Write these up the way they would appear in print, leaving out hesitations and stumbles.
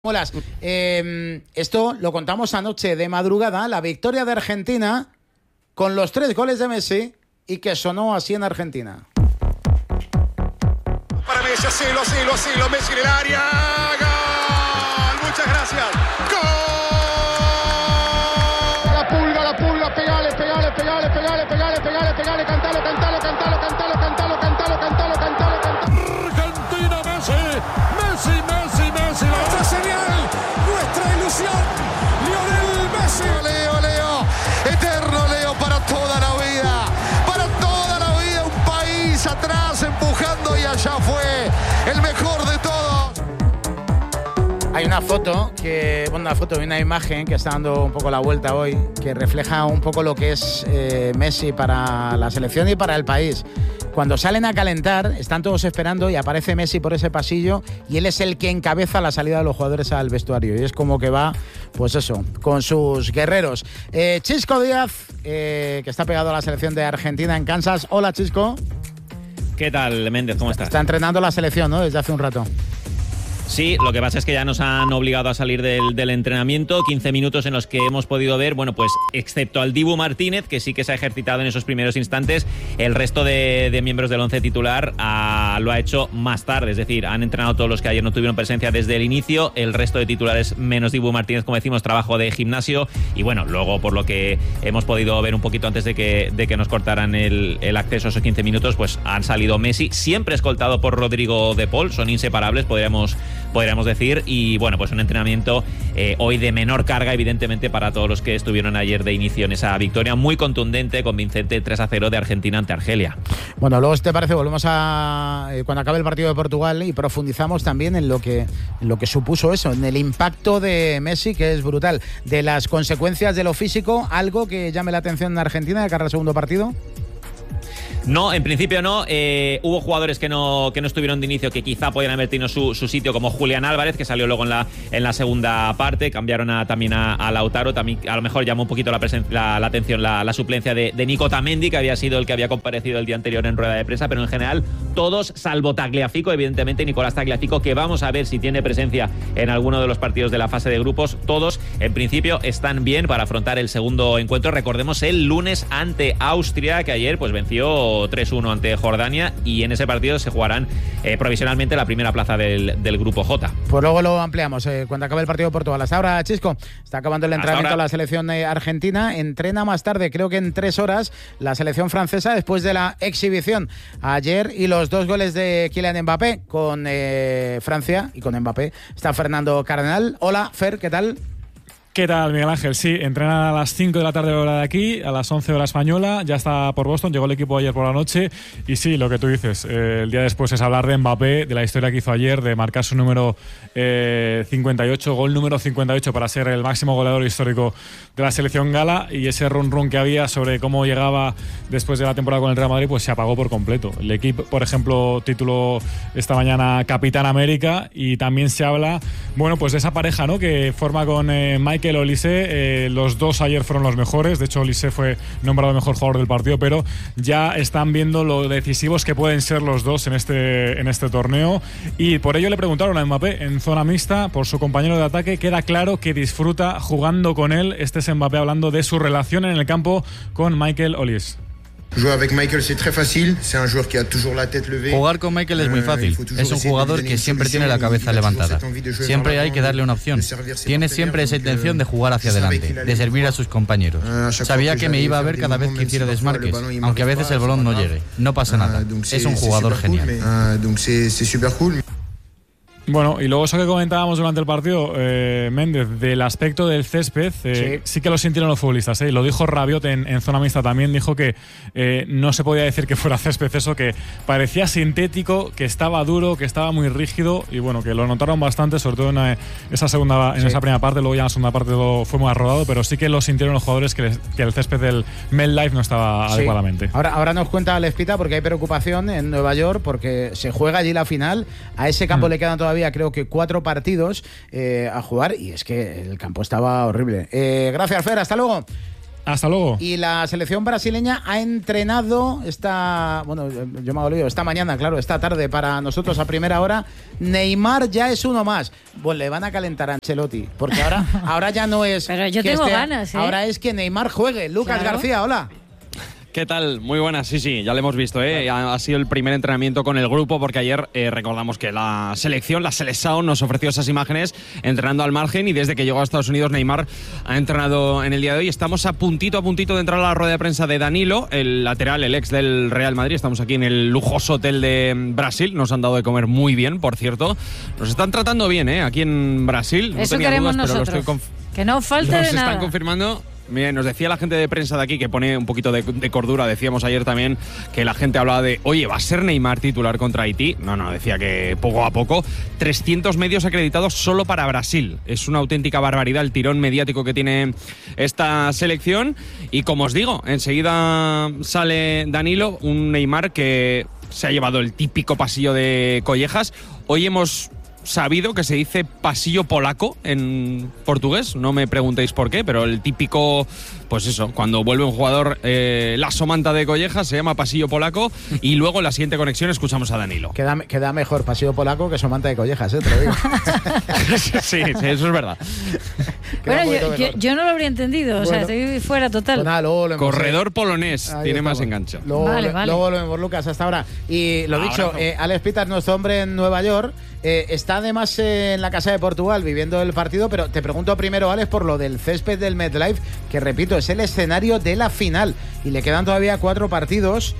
Molas. Esto lo contamos anoche de madrugada, la victoria de Argentina con los 3 goles de Messi y que sonó así en Argentina. Para Messi, asilo, Messi en el área, ¡gol! Muchas gracias, ¡gol! La pulga, pegale, cantalo. Argentina, Messi, nuestra señal, nuestra ilusión, Lionel Messi. Leo, eterno Leo para toda la vida, un país atrás empujando y allá fue el mejor de todos. Hay una foto una imagen que está dando un poco la vuelta hoy, que refleja un poco lo que es Messi para la selección y para el país. Cuando salen a calentar, están todos esperando y aparece Messi por ese pasillo y él es el que encabeza la salida de los jugadores al vestuario. Y es como que va, pues eso, con sus guerreros. Chisco Díaz, que está pegado a la selección de Argentina en Kansas. Hola, Chisco. ¿Qué tal, Méndez? ¿Cómo estás? Está entrenando la selección, ¿no? Desde hace un rato. Sí, lo que pasa es que ya nos han obligado a salir del entrenamiento, 15 minutos en los que hemos podido ver, bueno, pues excepto al Dibu Martínez, que sí que se ha ejercitado en esos primeros instantes, el resto de miembros del once titular lo ha hecho más tarde, es decir, han entrenado todos los que ayer no tuvieron presencia desde el inicio, el resto de titulares menos Dibu Martínez, como decimos, trabajo de gimnasio, y bueno, luego por lo que hemos podido ver un poquito antes de que nos cortaran el acceso a esos 15 minutos, pues han salido Messi, siempre escoltado por Rodrigo de Paul, son inseparables, podríamos decir, y bueno, pues un entrenamiento hoy de menor carga, evidentemente, para todos los que estuvieron ayer de inicio en esa victoria muy contundente, convincente, 3-0 de Argentina ante Argelia. Bueno, luego, si te parece, volvemos a cuando acabe el partido de Portugal y profundizamos también en lo que supuso eso, en el impacto de Messi, que es brutal, de las consecuencias de lo físico, algo que llame la atención en Argentina de cara al segundo partido. No, en principio no. Hubo jugadores que no estuvieron de inicio, que quizá podían haber tenido su sitio, como Julián Álvarez, que salió luego en la segunda parte. Cambiaron también a Lautaro. También a lo mejor llamó un poquito la atención la suplencia de Nico Tamendi, que había sido el que había comparecido el día anterior en rueda de prensa, pero en general todos, salvo Tagliafico, evidentemente Nicolás Tagliafico, que vamos a ver si tiene presencia en alguno de los partidos de la fase de grupos. Todos, en principio, están bien para afrontar el segundo encuentro. Recordemos el lunes ante Austria, que ayer pues venció 3-1 ante Jordania, y en ese partido se jugarán provisionalmente la primera plaza del grupo J. Pues luego lo ampliamos cuando acabe el partido de Portugal. Hasta ahora, Chisco, está acabando el entrenamiento de la selección argentina. Entrena más tarde, creo que en 3 horas, la selección francesa, después de la exhibición ayer y los 2 goles de Kylian Mbappé con Francia, y con Mbappé está Fernando Cardenal. Hola, Fer, ¿qué tal? ¿Qué tal, Miguel Ángel? Sí, entrena a las 5 de la tarde hora de aquí, a las 11 hora española, ya está por Boston, llegó el equipo ayer por la noche, y sí, lo que tú dices, el día después es hablar de Mbappé, de la historia que hizo ayer, de marcar su número 58, gol número 58 para ser el máximo goleador histórico de la selección gala, y ese run que había sobre cómo llegaba después de la temporada con el Real Madrid, pues se apagó por completo. El equipo, por ejemplo, tituló esta mañana Capitán América, y también se habla, bueno, pues de esa pareja, ¿no?, que forma con Michael Olise. Los dos ayer fueron los mejores, de hecho Olise fue nombrado mejor jugador del partido, pero ya están viendo lo decisivos que pueden ser los dos en este torneo, y por ello le preguntaron a Mbappé en zona mixta por su compañero de ataque. Queda claro que disfruta jugando con él. Este es Mbappé hablando de su relación en el campo con Michael Olise. Jugar con Michael es muy fácil. Es un jugador que siempre tiene la cabeza levantada. Siempre hay que darle una opción. Tiene siempre esa intención de jugar hacia adelante, de servir a sus compañeros. Sabía que me iba a ver cada vez que hiciera desmarques, aunque a veces el balón no llegue. No pasa nada. Es un jugador genial. Bueno, y luego eso que comentábamos durante el partido, Méndez, del aspecto del césped, sí que lo sintieron los futbolistas, lo dijo Rabiot en zona mixta también, dijo que no se podía decir que fuera césped eso, que parecía sintético, que estaba duro, que estaba muy rígido, y bueno, que lo notaron bastante, sobre todo en esa primera parte. Luego ya en la segunda parte todo fue muy arrodado, pero sí que lo sintieron los jugadores que el césped del MetLife no estaba adecuadamente. Ahora nos cuenta Lespita, porque hay preocupación en Nueva York, porque se juega allí la final, a ese campo le quedan todavía creo que 4 partidos a jugar, y es que el campo estaba horrible. Gracias, Fer, hasta luego. Hasta luego. Y la selección brasileña ha entrenado esta mañana, claro, esta tarde para nosotros a primera hora. Neymar ya es uno más. Bueno, le van a calentar a Ancelotti, porque ahora ya no es. Pero yo tengo ganas, ¿eh? Ahora es que Neymar juegue. Lucas García, hola. ¿Qué tal? Muy buenas, sí, ya lo hemos visto, ¿eh? Ha sido el primer entrenamiento con el grupo porque ayer recordamos que la Seleção nos ofreció esas imágenes entrenando al margen y desde que llegó a Estados Unidos Neymar ha entrenado en el día de hoy. Estamos a puntito de entrar a la rueda de prensa de Danilo, el lateral, el ex del Real Madrid. Estamos aquí en el lujoso hotel de Brasil, nos han dado de comer muy bien, por cierto. Nos están tratando bien, aquí en Brasil. Eso no queremos dudas, nosotros, que no falte de nada. Nos están confirmando. Bien, nos decía la gente de prensa de aquí que pone un poquito de cordura. Decíamos ayer también que la gente hablaba de, oye, ¿va a ser Neymar titular contra Haití? No, decía que poco a poco. 300 medios acreditados solo para Brasil. Es una auténtica barbaridad el tirón mediático que tiene esta selección. Y como os digo, enseguida sale Danilo, un Neymar que se ha llevado el típico pasillo de collejas. Hoy hemos sabido que se dice pasillo polaco en portugués, no me preguntéis por qué, pero el típico, pues eso, cuando vuelve un jugador la somanta de collejas se llama pasillo polaco y luego en la siguiente conexión escuchamos a Danilo. Queda mejor pasillo polaco que somanta de collejas, te lo digo. sí, eso es verdad. Bueno, yo no lo habría entendido, o sea, estoy fuera total. Pues nada, corredor polonés, tiene más enganche. Vale. Luego volvemos, Lucas, hasta ahora. Y lo dicho, Alex Pitas, nuestro hombre en Nueva York, está además en la casa de Portugal viviendo el partido, pero te pregunto primero, Alex, por lo del césped del MetLife, que repito, es el escenario de la final y le quedan todavía 4 partidos,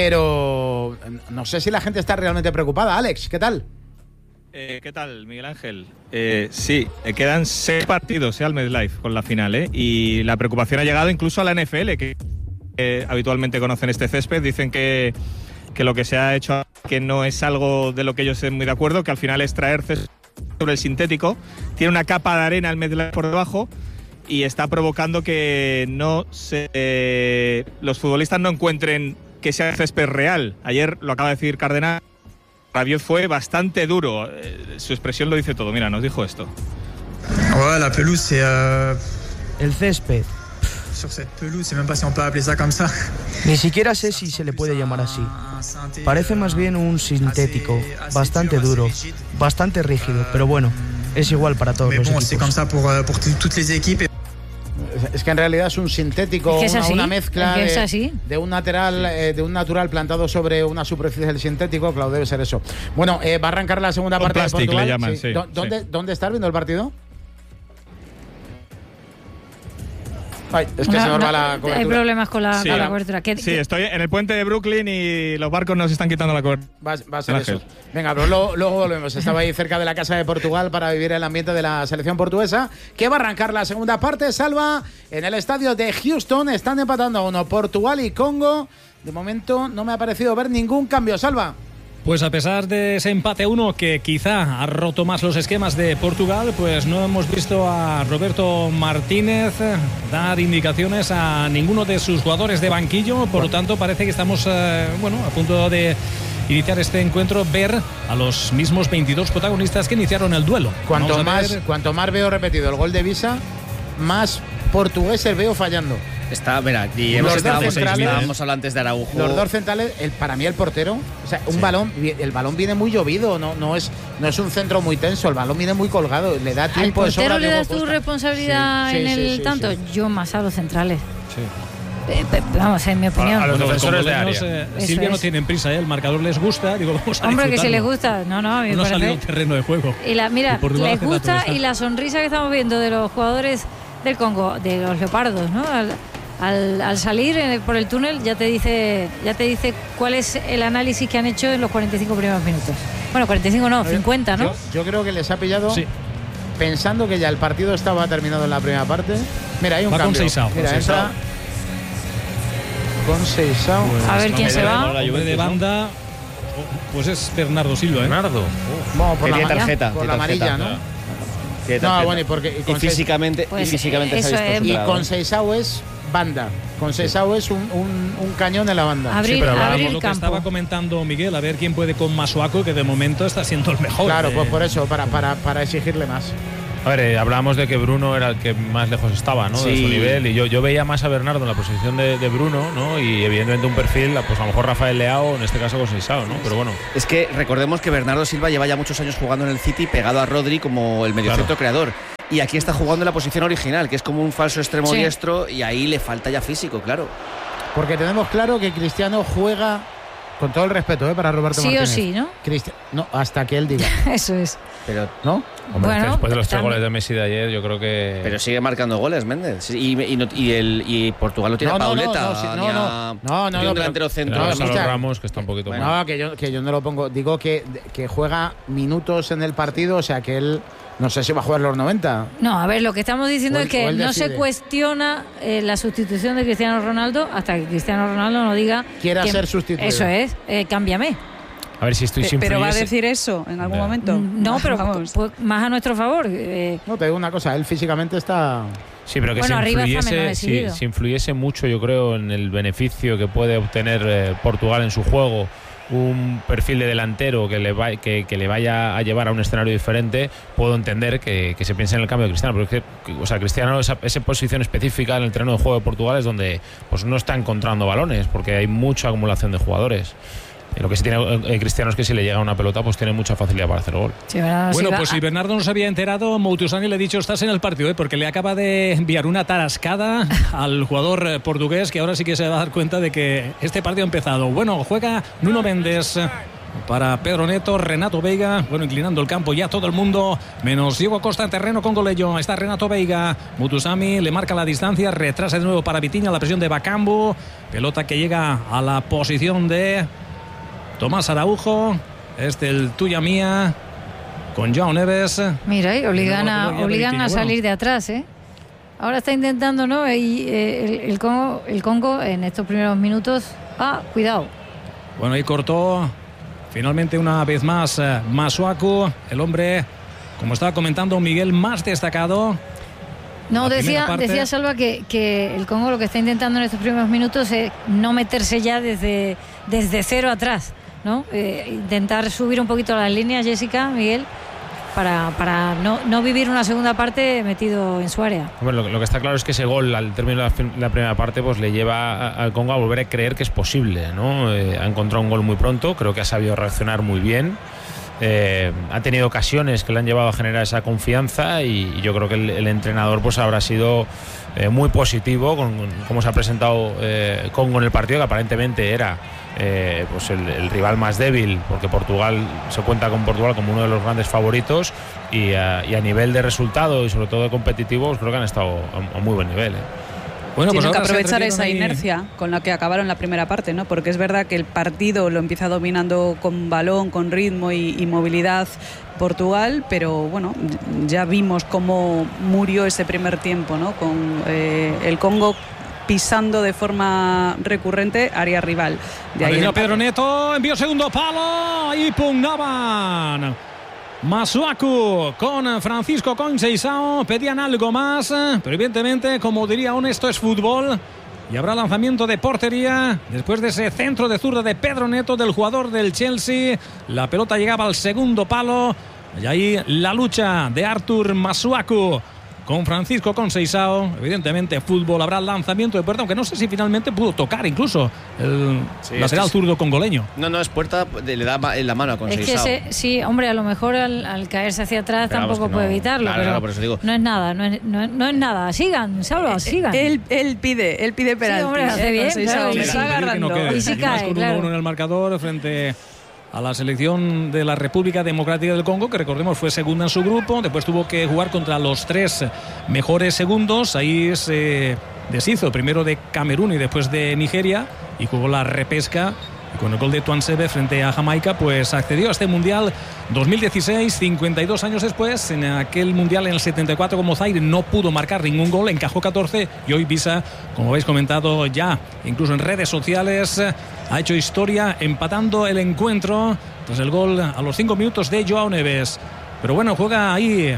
pero no sé si la gente está realmente preocupada. Alex, ¿qué tal? ¿Qué tal, Miguel Ángel? Sí, quedan 6 partidos al MetLife con la final, y la preocupación ha llegado incluso a la NFL, que habitualmente conocen este césped. Dicen que lo que se ha hecho, que no es algo de lo que ellos estén muy de acuerdo, que al final es traer césped sobre el sintético. Tiene una capa de arena el MetLife por debajo y está provocando que los futbolistas no encuentren que sea césped real. Ayer lo acaba de decir Cardenal, Rabiot fue bastante duro. Su expresión lo dice todo. Mira, nos dijo esto. El césped. Ni siquiera sé si se le puede llamar así. Parece más bien un sintético, bastante duro, bastante rígido, pero bueno, es igual para todos los equipos. Es que en realidad es un sintético, una mezcla de un natural plantado sobre una superficie del sintético, claro, debe ser eso. Bueno, va a arrancar la segunda parte de Portugal. Le llaman, sí. ¿Dónde estás viendo el partido? Ay, es que se nos va la cobertura. Hay problemas con la cobertura. Sí, estoy en el puente de Brooklyn y los barcos nos están quitando la cobertura. Va a ser eso. Venga, pero luego volvemos. Estaba ahí cerca de la casa de Portugal para vivir el ambiente de la selección portuguesa, que va a arrancar la segunda parte. Salva en el estadio de Houston. Están empatando a 1 Portugal y Congo. De momento no me ha parecido ver ningún cambio. Salva. Pues a pesar de ese empate 1 que quizá ha roto más los esquemas de Portugal, pues no hemos visto a Roberto Martínez dar indicaciones a ninguno de sus jugadores de banquillo. Por lo tanto, parece que estamos a punto de iniciar este encuentro, ver a los mismos 22 protagonistas que iniciaron el duelo. Cuanto más veo repetido el gol de Visa, más portugueses veo fallando. Estábamos hablando antes de Araujo. Los dos centrales, para mí el portero, o sea, el balón viene muy llovido, no es un centro muy tenso, el balón viene muy colgado, le da tiempo de sobra. ¿Al portero le das tu responsabilidad en el tanto? Sí. Yo más a los centrales. Sí. Vamos, en mi opinión. A los defensores de área. Silvia no tienen prisa, el marcador les gusta, vamos a Hombre, que si les gusta, no, a mí me parece. Salido un terreno de juego. Y les gusta, y la sonrisa que estamos viendo de los jugadores del Congo, de los leopardos, ¿no? Al salir por el túnel ya te dice cuál es el análisis que han hecho en los 45 primeros minutos. Bueno, 45 no, 50, ¿no? Yo creo que les ha pillado pensando que ya el partido estaba terminado en la primera parte. Mira, hay un cambio. Con Seisao. Mira, entra con Seisao. A ver quién se va. La de banda, pues es Bernardo Silva, Bernardo. Vamos, por la tarjeta. Por la amarilla, ¿no? No, bueno, y físicamente y con Seisao es banda. Con Seisao es un cañón en la banda. Abrir lo que estaba comentando Miguel, a ver quién puede con Masuaku, que de momento está siendo el mejor. Claro, pues por eso, para exigirle más. A ver, hablábamos de que Bruno era el que más lejos estaba, ¿no? Sí. De su nivel, y yo veía más a Bernardo en la posición de Bruno, ¿no? Y evidentemente un perfil, pues a lo mejor Rafael Leao, en este caso con Seisao, ¿no? Pero bueno. Es que recordemos que Bernardo Silva lleva ya muchos años jugando en el City, pegado a Rodri como el mediocentro creador. Y aquí está jugando en la posición original, que es como un falso extremo diestro, y ahí le falta ya físico, claro. Porque tenemos claro que Cristiano juega, con todo el respeto, para Roberto Martínez. Sí o sí, ¿no? No, hasta que él diga. Eso es. Pero ¿no? Hombre, bueno, después de los 3 goles de Messi de ayer, yo creo que... Pero sigue marcando goles, Méndez. Y Portugal no tiene a Pauleta, ni un delantero centro. Ramos, que está un poquito mal. No, que yo no lo pongo. Digo que juega minutos en el partido, o sea que él... No sé si va a jugar los 90. No, a ver, lo que estamos diciendo es que no se cuestiona la sustitución de Cristiano Ronaldo hasta que Cristiano Ronaldo no diga... Quiera ser sustituido. Eso es, cámbiame. A ver si estoy sin ¿Pero va a decir eso en algún momento? No, pero pues, más a nuestro favor. No, te digo una cosa, él físicamente está... Sí, pero que si influyese mucho, yo creo, en el beneficio que puede obtener Portugal en su juego, un perfil de delantero que le vaya a llevar a un escenario diferente, puedo entender que se piense en el cambio de Cristiano, porque Cristiano, esa posición específica en el terreno de juego de Portugal es donde pues no está encontrando balones, porque hay mucha acumulación de jugadores. Lo que sí tiene Cristiano es que si le llega una pelota, pues tiene mucha facilidad para hacer gol. Sí, bueno, pues si Bernardo no se había enterado, Moutoussani le ha dicho: estás en el partido, porque le acaba de enviar una tarascada al jugador portugués, que ahora sí que se va a dar cuenta de que este partido ha empezado. Bueno, juega Nuno Méndez para Pedro Neto, Renato Veiga, bueno, inclinando el campo ya todo el mundo, menos Diego Costa en terreno con Goleyo. Está Renato Veiga, Moutoussani le marca la distancia, retrasa de nuevo para Vitinha, la presión de Bakambu, pelota que llega a la posición de Tomás Araujo, el tuya mía, con Joao Neves. Mira, obligan a salir de atrás, ¿eh? Ahora está intentando, ¿no? Y el Congo en estos primeros minutos. Cuidado. Bueno, ahí cortó finalmente una vez más Masuaku, el hombre, como estaba comentando Miguel, más destacado. No, decía Salva que el Congo lo que está intentando en estos primeros minutos es no meterse ya desde cero atrás, ¿no? Intentar subir un poquito las líneas, Jessica, Miguel, para no vivir una segunda parte metido en su área. Bueno, lo que está claro es que ese gol al término de la primera parte pues le lleva al Congo a volver a creer que es posible, ¿no? Ha encontrado un gol muy pronto, creo que ha sabido reaccionar muy bien. Ha tenido ocasiones que le han llevado a generar esa confianza, y yo creo que el entrenador pues habrá sido muy positivo con cómo se ha presentado Congo en el partido, que aparentemente era pues el rival más débil, porque Portugal se cuenta con Portugal como uno de los grandes favoritos, y a nivel de resultado y sobre todo de competitivos creo que han estado a muy buen nivel. Bueno, tienen que aprovechar esa inercia con la que acabaron la primera parte, ¿no? Porque es verdad que el partido lo empieza dominando con balón, con ritmo y movilidad Portugal, pero bueno, ya vimos cómo murió ese primer tiempo, ¿no? Con el Congo pisando de forma recurrente área rival. De ahí Pedro Neto, envió segundo palo y pugnaban Masuaku con Francisco Conceição, pedían algo más, pero evidentemente, como diría esto es fútbol, y habrá lanzamiento de portería después de ese centro de zurda de Pedro Neto, del jugador del Chelsea. La pelota llegaba al segundo palo y ahí la lucha de Artur Masuaku con Francisco Conceição. Evidentemente fútbol, habrá lanzamiento de puerta, aunque no sé si finalmente pudo tocar incluso el lateral zurdo congoleño. No, es puerta, le da en la mano a Conceição. Es que sí, hombre, a lo mejor al caerse hacia atrás pero tampoco puede evitarlo, pero por eso digo. No es nada. Sigan, Salva, sigan. Él pide penalti. Sí, hombre, hace bien, claro, y está agarrando. Y si cae, con 1-1 en el marcador frente a la selección de la República Democrática del Congo, que recordemos fue segunda en su grupo, después tuvo que jugar contra los 3 mejores segundos, ahí se deshizo primero de Camerún y después de Nigeria, y jugó la repesca, y con el gol de Tuansebe frente a Jamaica pues accedió a este Mundial 2016, 52 años después. En aquel Mundial en el 74 como Zaire no pudo marcar ningún gol, encajó 14, y hoy Visa, como habéis comentado ya incluso en redes sociales, ha hecho historia empatando el encuentro tras el gol a los 5 minutos de Joao Neves. Pero bueno, juega ahí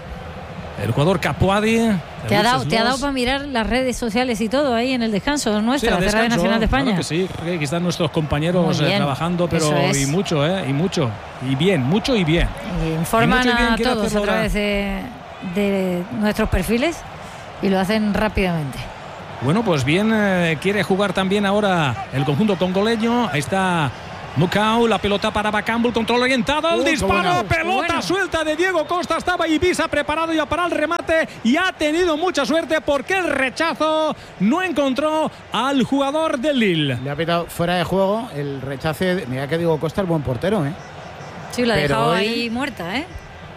el jugador Capuadi. ¿Te ha dado para mirar las redes sociales y todo ahí en el descanso nuestro, sí, de Radio Nacional de España? Claro que sí, creo que aquí están nuestros compañeros trabajando, pero y mucho, y bien, mucho y bien. Y informan a todos a través de de nuestros perfiles y lo hacen rápidamente. Bueno, pues bien, quiere jugar también ahora el conjunto congoleño. Ahí está Mukau, la pelota para Bakambu, control orientado, el disparo, pelota suelta de Diego Costa. Estaba Ibiza preparado ya para el remate y ha tenido mucha suerte porque el rechazo no encontró al jugador del Lille. Le ha pitado fuera de juego el rechace. Mira que Diego Costa es buen portero, ¿eh? Sí, la ha dejado ahí muerta, ¿eh?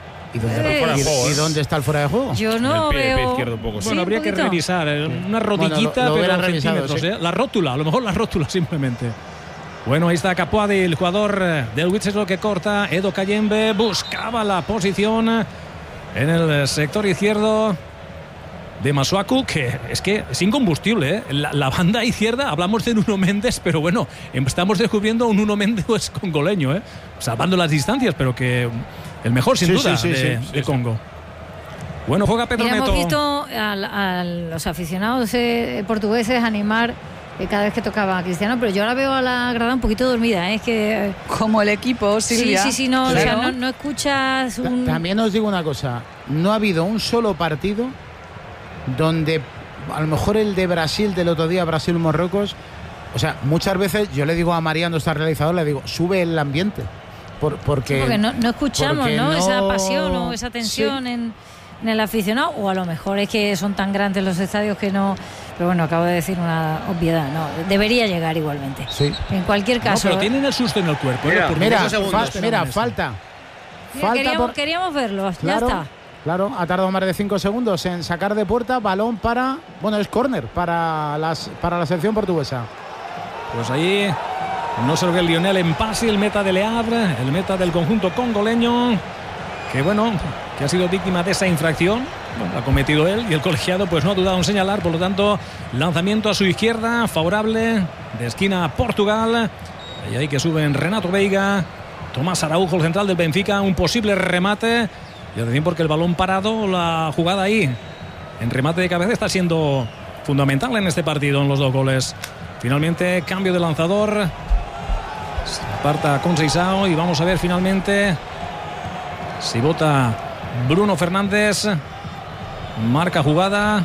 ¿Y dónde está el fuera de juego? Yo no veo. Bueno, habría que revisar una rodillita, lo pero revisado, sí. La rótula, a lo mejor la rótula simplemente. Bueno, ahí está Capuadi, el jugador del Winchester que corta. Edo Kayembe buscaba la posición en el sector izquierdo de Masuaku, que es incombustible, ¿eh? La banda izquierda, hablamos de Nuno Méndez, pero bueno, estamos descubriendo un Nuno Méndez congoleño, ¿eh? Salvando las distancias, pero que el mejor sin duda de Congo. Bueno, juega Pedro Neto. Hemos visto a los aficionados portugueses animar cada vez que tocaba a Cristiano, pero yo ahora veo a la grada un poquito dormida, ¿eh? Es que como el equipo, Silvia. Sí, no, claro. O sea, no escuchas un... También os digo una cosa, no ha habido un solo partido donde a lo mejor el de Brasil del otro día, Brasil-Marruecos, o sea, muchas veces yo le digo a Mariano, está realizador, le digo, sube el ambiente. Porque no escuchamos, ¿no? Esa pasión o esa tensión en el aficionado, o a lo mejor es que son tan grandes los estadios que no. Pero bueno, acabo de decir una obviedad, no, debería llegar igualmente. Sí. En cualquier caso. No, pero tienen el susto en el cuerpo. Falta. Queríamos verlo, claro, ya está. Claro, ha tardado más de 5 segundos en sacar de puerta, balón para, es córner para la selección portuguesa. Pues ahí no se lo ve el Lionel Empasi, el meta de Le Havre, el meta del conjunto congoleño, que ha sido víctima de esa infracción. Bueno, ha cometido él y el colegiado pues no ha dudado en señalar, por lo tanto, lanzamiento a su izquierda, favorable, de esquina a Portugal. Y ahí que suben Renato Veiga, Tomás Araujo, el central del Benfica, un posible remate. Y atención porque el balón parado, la jugada ahí en remate de cabeza está siendo fundamental en este partido, en los dos goles. Finalmente, cambio de lanzador. Se aparta Conceição y vamos a ver finalmente si vota Bruno Fernández. Marca jugada.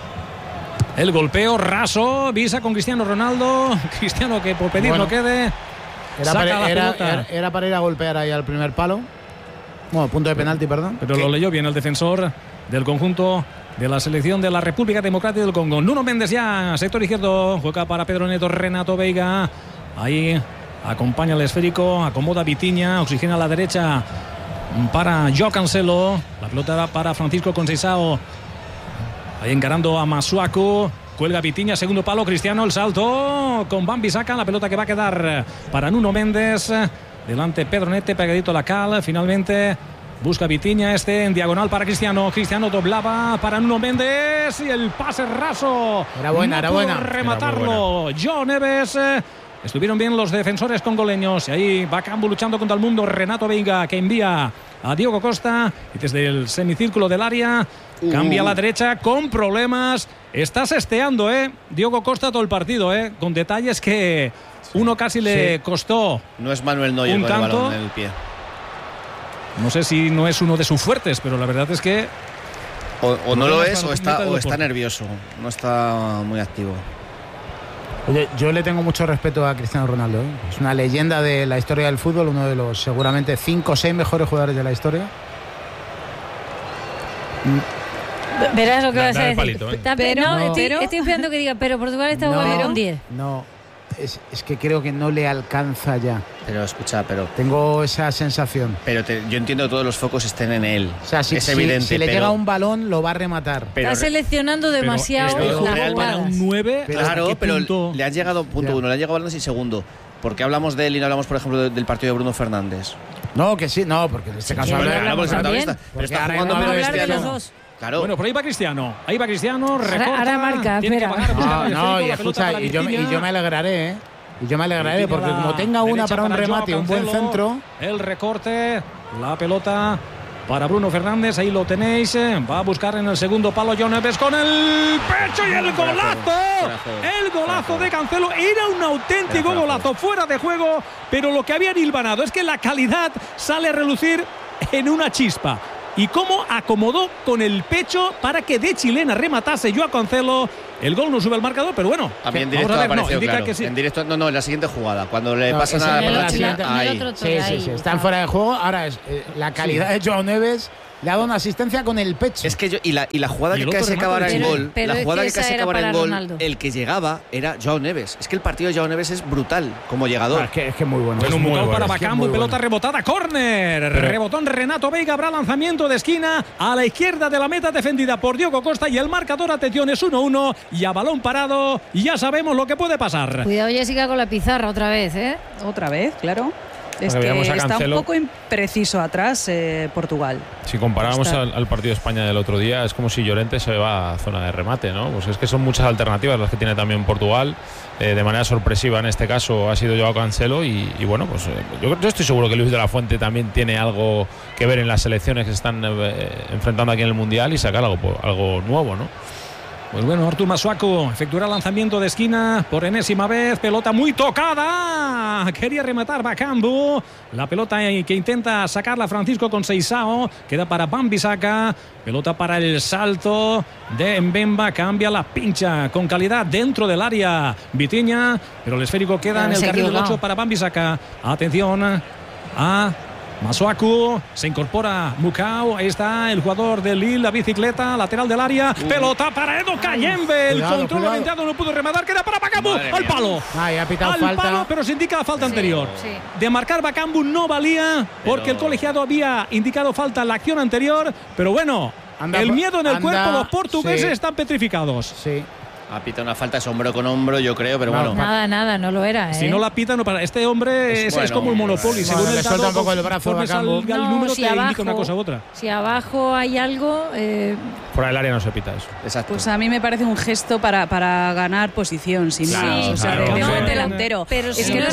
El golpeo raso. Visa con Cristiano Ronaldo. Cristiano que por pedir no quede. Era para ir a golpear ahí al primer palo. Bueno, punto de penalti, perdón. Pero lo leyó bien el defensor del conjunto de la selección de la República Democrática del Congo. Nuno Méndez ya, sector izquierdo, juega para Pedro Neto, Renato Veiga. Ahí acompaña el esférico, acomoda Vitinha, oxigena a la derecha para Joao Cancelo. La pelota para Francisco Conceição. Ahí encarando a Masuaku. Cuelga Vitinha, segundo palo, Cristiano, el salto con Wan-Bissaka. La pelota que va a quedar para Nuno Méndez. Delante Pedro Neto, pegadito a la cal. Finalmente busca Vitinha, en diagonal para Cristiano. Cristiano doblaba para Nuno Méndez y el pase raso. Era buena. Rematarlo. João Neves. Estuvieron bien los defensores congoleños. Y ahí Bakambu luchando contra el mundo. Renato Veiga que envía a Diego Costa. Y desde el semicírculo del área cambia a la derecha con problemas. Está sesteando, Diego Costa todo el partido, con detalles que uno casi le costó. No es Manuel Neuer con el balón en el pie. No sé si no es uno de sus fuertes, pero la verdad es que o no lo es o está nervioso. No está muy activo. Oye, yo le tengo mucho respeto a Cristiano Ronaldo, Es una leyenda de la historia del fútbol, uno de los seguramente 5 o 6 mejores jugadores de la historia. Verás lo que vas a decir. Palito, estoy esperando que diga, pero Portugal está jugando con 10. No, es que creo que no le alcanza ya. Pero escucha, tengo esa sensación. Pero yo entiendo que todos los focos estén en él. O sea, es evidente. Si le llega un balón, lo va a rematar. Está seleccionando demasiado las para un 9. Claro, pero le han llegado punto 1, le han llegado balones y segundo. ¿Por qué hablamos de él y no hablamos, por ejemplo, del partido de Bruno Fernández? No, que sí, no, porque en este caso hablamos pero está jugando menos Cristiano. Claro. Bueno, por ahí va Cristiano, recorta. Ahora marca, espera. No, y escucha, y yo me alegraré, Y yo me alegraré porque como tenga una para un remate, un buen centro. El recorte, la pelota para Bruno Fernández, ahí lo tenéis. Va a buscar en el segundo palo João Neves con el pecho y el golazo. El golazo de Cancelo. Era un auténtico golazo, fuera de juego, pero lo que habían hilvanado es que la calidad sale a relucir en una chispa. y cómo acomodó con el pecho para que de chilena rematase Joao Cancelo. El gol no sube al marcador, pero bueno. También en directo apareció, claro. Que sí. En directo, en la siguiente jugada. Cuando le pasan a la China, ahí. Sí. Están fuera de juego. Ahora es la calidad de Joao Neves. Le ha dado una asistencia con el pecho. Es que y la jugada que casi acabara en gol, el que llegaba era Joao Neves. Es que el partido de Joao Neves es brutal como llegador. Es que es muy bueno. Bueno, es muy bueno. Para es Bakambu, pelota rebotada, córner. Rebotón Renato Veiga, habrá lanzamiento de esquina a la izquierda de la meta defendida por Diogo Costa y el marcador, atención, es 1-1 y a balón parado y ya sabemos lo que puede pasar. Cuidado, Jessica, con la pizarra otra vez, ¿eh? Otra vez, claro. Es que está un poco impreciso atrás Portugal. Si comparamos al partido de España del otro día, es como si Llorente se va a zona de remate, ¿no? Pues es que son muchas alternativas las que tiene también Portugal. De manera sorpresiva en este caso ha sido Joao Cancelo y bueno, pues yo estoy seguro que Luis de la Fuente también tiene algo que ver en las selecciones que se están enfrentando aquí en el Mundial y sacar algo nuevo, ¿no? Pues bueno, Artur Masuaku efectuará lanzamiento de esquina por enésima vez. Pelota muy tocada. Quería rematar Bakambu. La pelota que intenta sacarla Francisco Conceição. Queda para Wan-Bissaka. Pelota para el salto de Mbemba. Cambia la pincha con calidad dentro del área Vitinha. Pero el esférico queda en el carril del 8 para Wan-Bissaka. Atención a Masuaku, se incorpora Mukau, ahí está el jugador de Lille, la bicicleta, lateral del área, pelota para Edo Kayembe, el control orientado, no pudo rematar, queda para Bakambu, al palo. Ha pitado falta. Palo, pero se indica la falta anterior. Sí. De marcar Bakambu no valía, porque el colegiado había indicado falta en la acción anterior, pero bueno, el miedo en el cuerpo, los portugueses están petrificados. Sí. Ha pitado una falta de hombro con hombro, yo creo, pero bueno. Nada, no lo era. Si no la pita, no para. Este hombre es como el Monopoly. Según le suelta un poco el brazo a Bakambu. El número te indica una cosa u otra. Si abajo hay algo. Fuera del área no se pita eso. Exacto. Pues a mí me parece un gesto para ganar posición, sin más. O sea, de buen delantero. Pero es que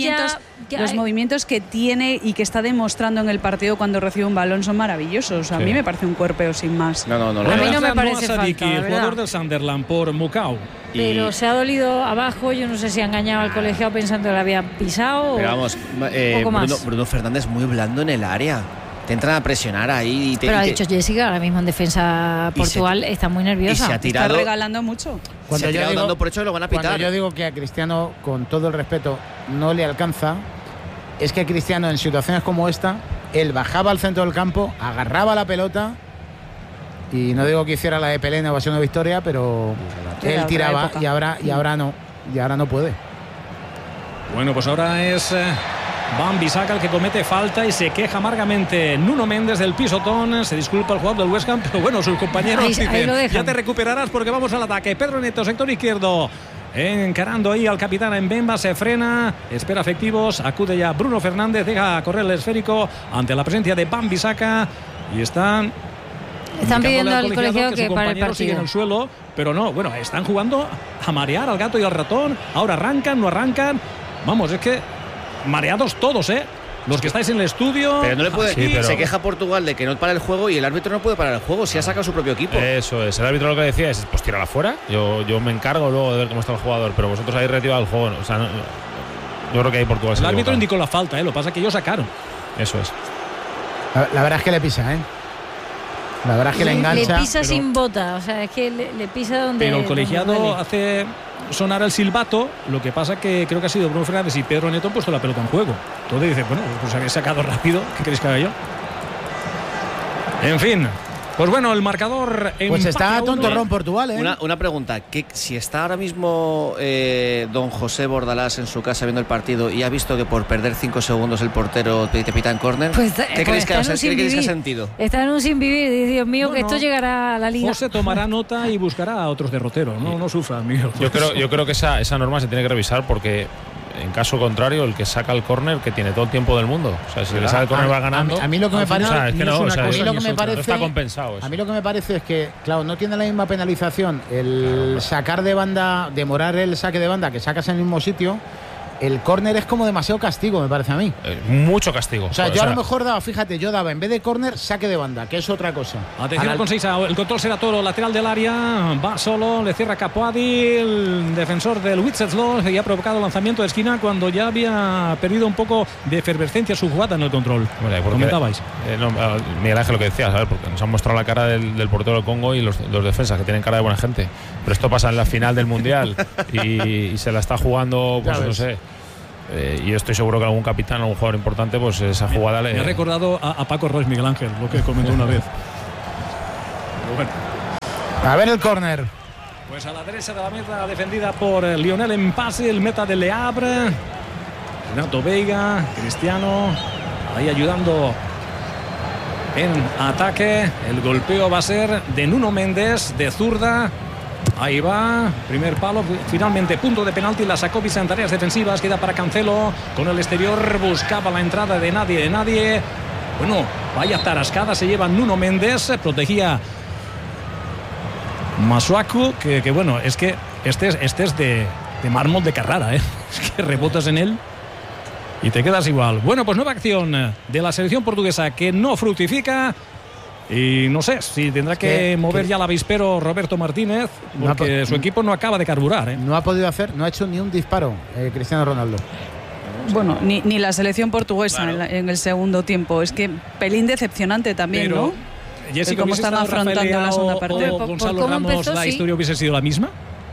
los movimientos que tiene y que está demostrando en el partido cuando recibe un balón son maravillosos. A mí me parece un cuerpeo sin más. No. A mí no me parece falta, el jugador del Sunderland por Mukau. Pero se ha dolido abajo, yo no sé si ha engañado al colegiado pensando que le había pisado. Pero vamos, Bruno Fernández muy blando en el área. Te entran a presionar ahí. Pero ha dicho Jessica, ahora mismo en defensa Portugal está muy nerviosa. Y se ha tirado, está regalando mucho. Cuando yo digo, dando por hecho lo van a pitar. Cuando yo digo que a Cristiano, con todo el respeto, no le alcanza, es que Cristiano en situaciones como esta, él bajaba al centro del campo, agarraba la pelota. Y no digo que hiciera la de Pelé en Evasión de Victoria, pero él tiraba y ahora no puede. Bueno, pues ahora es Wan-Bissaka el que comete falta y se queja amargamente Nuno Méndez del pisotón. Se disculpa el jugador del West Ham, pero bueno, sus compañeros dicen, ya te recuperarás porque vamos al ataque. Pedro Neto, sector izquierdo, encarando ahí al capitán Mbemba, se frena, espera efectivos, acude ya Bruno Fernández, deja correr el esférico ante la presencia de Wan-Bissaka y están pidiendo al colegiado que para el partido. Siguen en el suelo, pero no, bueno, están jugando a marear al gato y al ratón. Ahora arrancan, no arrancan. Vamos, es que mareados todos, los que estáis en el estudio. Pero no le puede. Se queja Portugal de que no para el juego y el árbitro no puede parar el juego si ha sacado su propio equipo. Eso es. El árbitro lo que decía es: pues tírala fuera. Yo me encargo luego de ver cómo está el jugador, pero vosotros habéis retirado el juego. O sea, yo creo que ahí Portugal. El árbitro indicó la falta, lo que pasa es que ellos sacaron. Eso es. La verdad es que le pisa, La verdad es que le engancha. Le pisa sin bota, o sea, es que le pisa donde. Pero el colegiado hace sonar el silbato, lo que pasa que creo que ha sido Bruno Fernández y Pedro Neto han puesto la pelota en juego. Entonces dice, bueno, pues habéis sacado rápido, ¿qué queréis que haga yo? En fin. Pues bueno, el marcador. Pues está tontorrón Portugal, Una pregunta: si está ahora mismo don José Bordalás en su casa viendo el partido y ha visto que por perder 5 segundos el portero te pita en córner, ¿qué creéis que ha sentido? Está en un sin vivir, Dios mío, que esto llegará a la liga. José tomará nota y buscará a otros derroteros, no sufra, Miguel. Yo creo que esa norma se tiene que revisar porque en caso contrario, el que saca el córner que tiene todo el tiempo del mundo. O sea, si le sale el córner va ganando. A mí lo que me parece, no está compensado. A mí lo que me parece es que, claro, no tiene la misma penalización el sacar de banda, demorar el saque de banda que sacas en el mismo sitio, el córner es como demasiado castigo, me parece a mí. Mucho castigo. O sea, yo a lo mejor daba, fíjate, yo daba en vez de córner, saque de banda, que es otra cosa. Atención con Seiza, el control será Toro, lateral del área, va solo, le cierra Capuadi, el defensor del Wenceslas, y ha provocado lanzamiento de esquina cuando ya había perdido un poco de efervescencia su jugada en el control. Bueno, comentabais. Miguel Ángel, lo que decías, ¿sabes? Porque nos han mostrado la cara del portero del Congo y los defensas, que tienen cara de buena gente. Pero esto pasa en la final del Mundial y se la está jugando, pues no sé. Y yo estoy seguro que algún capitán, algún jugador importante, pues esa jugada me ha recordado a Paco Royce, Miguel Ángel, lo que comentó una vez. Pero bueno. A ver el córner. Pues a la derecha de la meta, defendida por Lionel Mpase, el meta de Le Havre. Renato Veiga, Cristiano, ahí ayudando en ataque. El golpeo va a ser de Nuno Méndez, de zurda. Ahí va, primer palo, finalmente punto de penalti, la sacó Visa en tareas defensivas, queda para Cancelo, con el exterior buscaba la entrada de nadie. Bueno, vaya tarascada se lleva Nuno Méndez, protegía Masuaku, que bueno, es que este es de mármol de Carrara, es que rebotas en él y te quedas igual. Bueno, pues nueva acción de la selección portuguesa que no fructifica. Y no sé si tendrá que mover ya el avispero Roberto Martínez, porque su equipo no acaba de carburar. No ha podido hacer, no ha hecho ni un disparo Cristiano Ronaldo. Bueno, ni la selección portuguesa, claro, en el segundo tiempo. Es que pelín decepcionante también, pero, ¿no? Jessica, ¿cómo están afrontando la segunda parte? O Gonzalo Ramos, empezó, la historia hubiese sido la misma.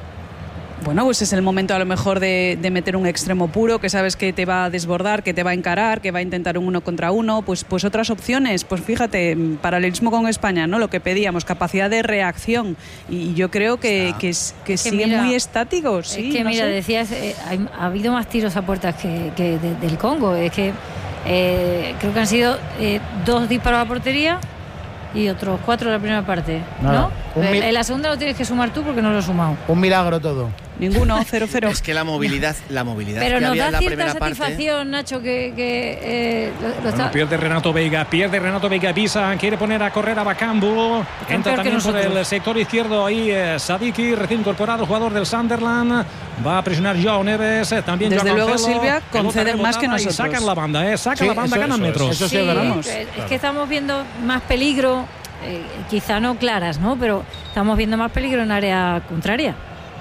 Bueno, pues es el momento a lo mejor de meter un extremo puro, que sabes que te va a desbordar, que te va a encarar, que va a intentar un 1 contra 1. Pues otras opciones, pues fíjate, paralelismo con España, ¿no? Lo que pedíamos, capacidad de reacción. Y yo creo que siguen muy estáticos. Sí, es que mira, decías, ha habido más tiros a puertas que del Congo. Es que creo que han sido 2 disparos a portería y otros 4 en la primera parte, ¿no? En la segunda lo tienes que sumar tú porque no lo he sumado. Un milagro todo. Ninguno, 0-0. Es que la movilidad pero que nos había da en la cierta primera satisfacción, parte. Nacho, que pierde Renato Veiga, Pisa, quiere poner a correr a Bakambu, entra también por el sector izquierdo ahí Sadiki, recién incorporado, jugador del Sunderland, va a presionar Joao Neves, también desde Joao luego Cancelo, Silvia conceden más que nosotros. Sacan la banda, ganan metros. Eso sí, ganamos. Es que estamos viendo más peligro, quizá no claras, ¿no? Pero estamos viendo más peligro en área contraria.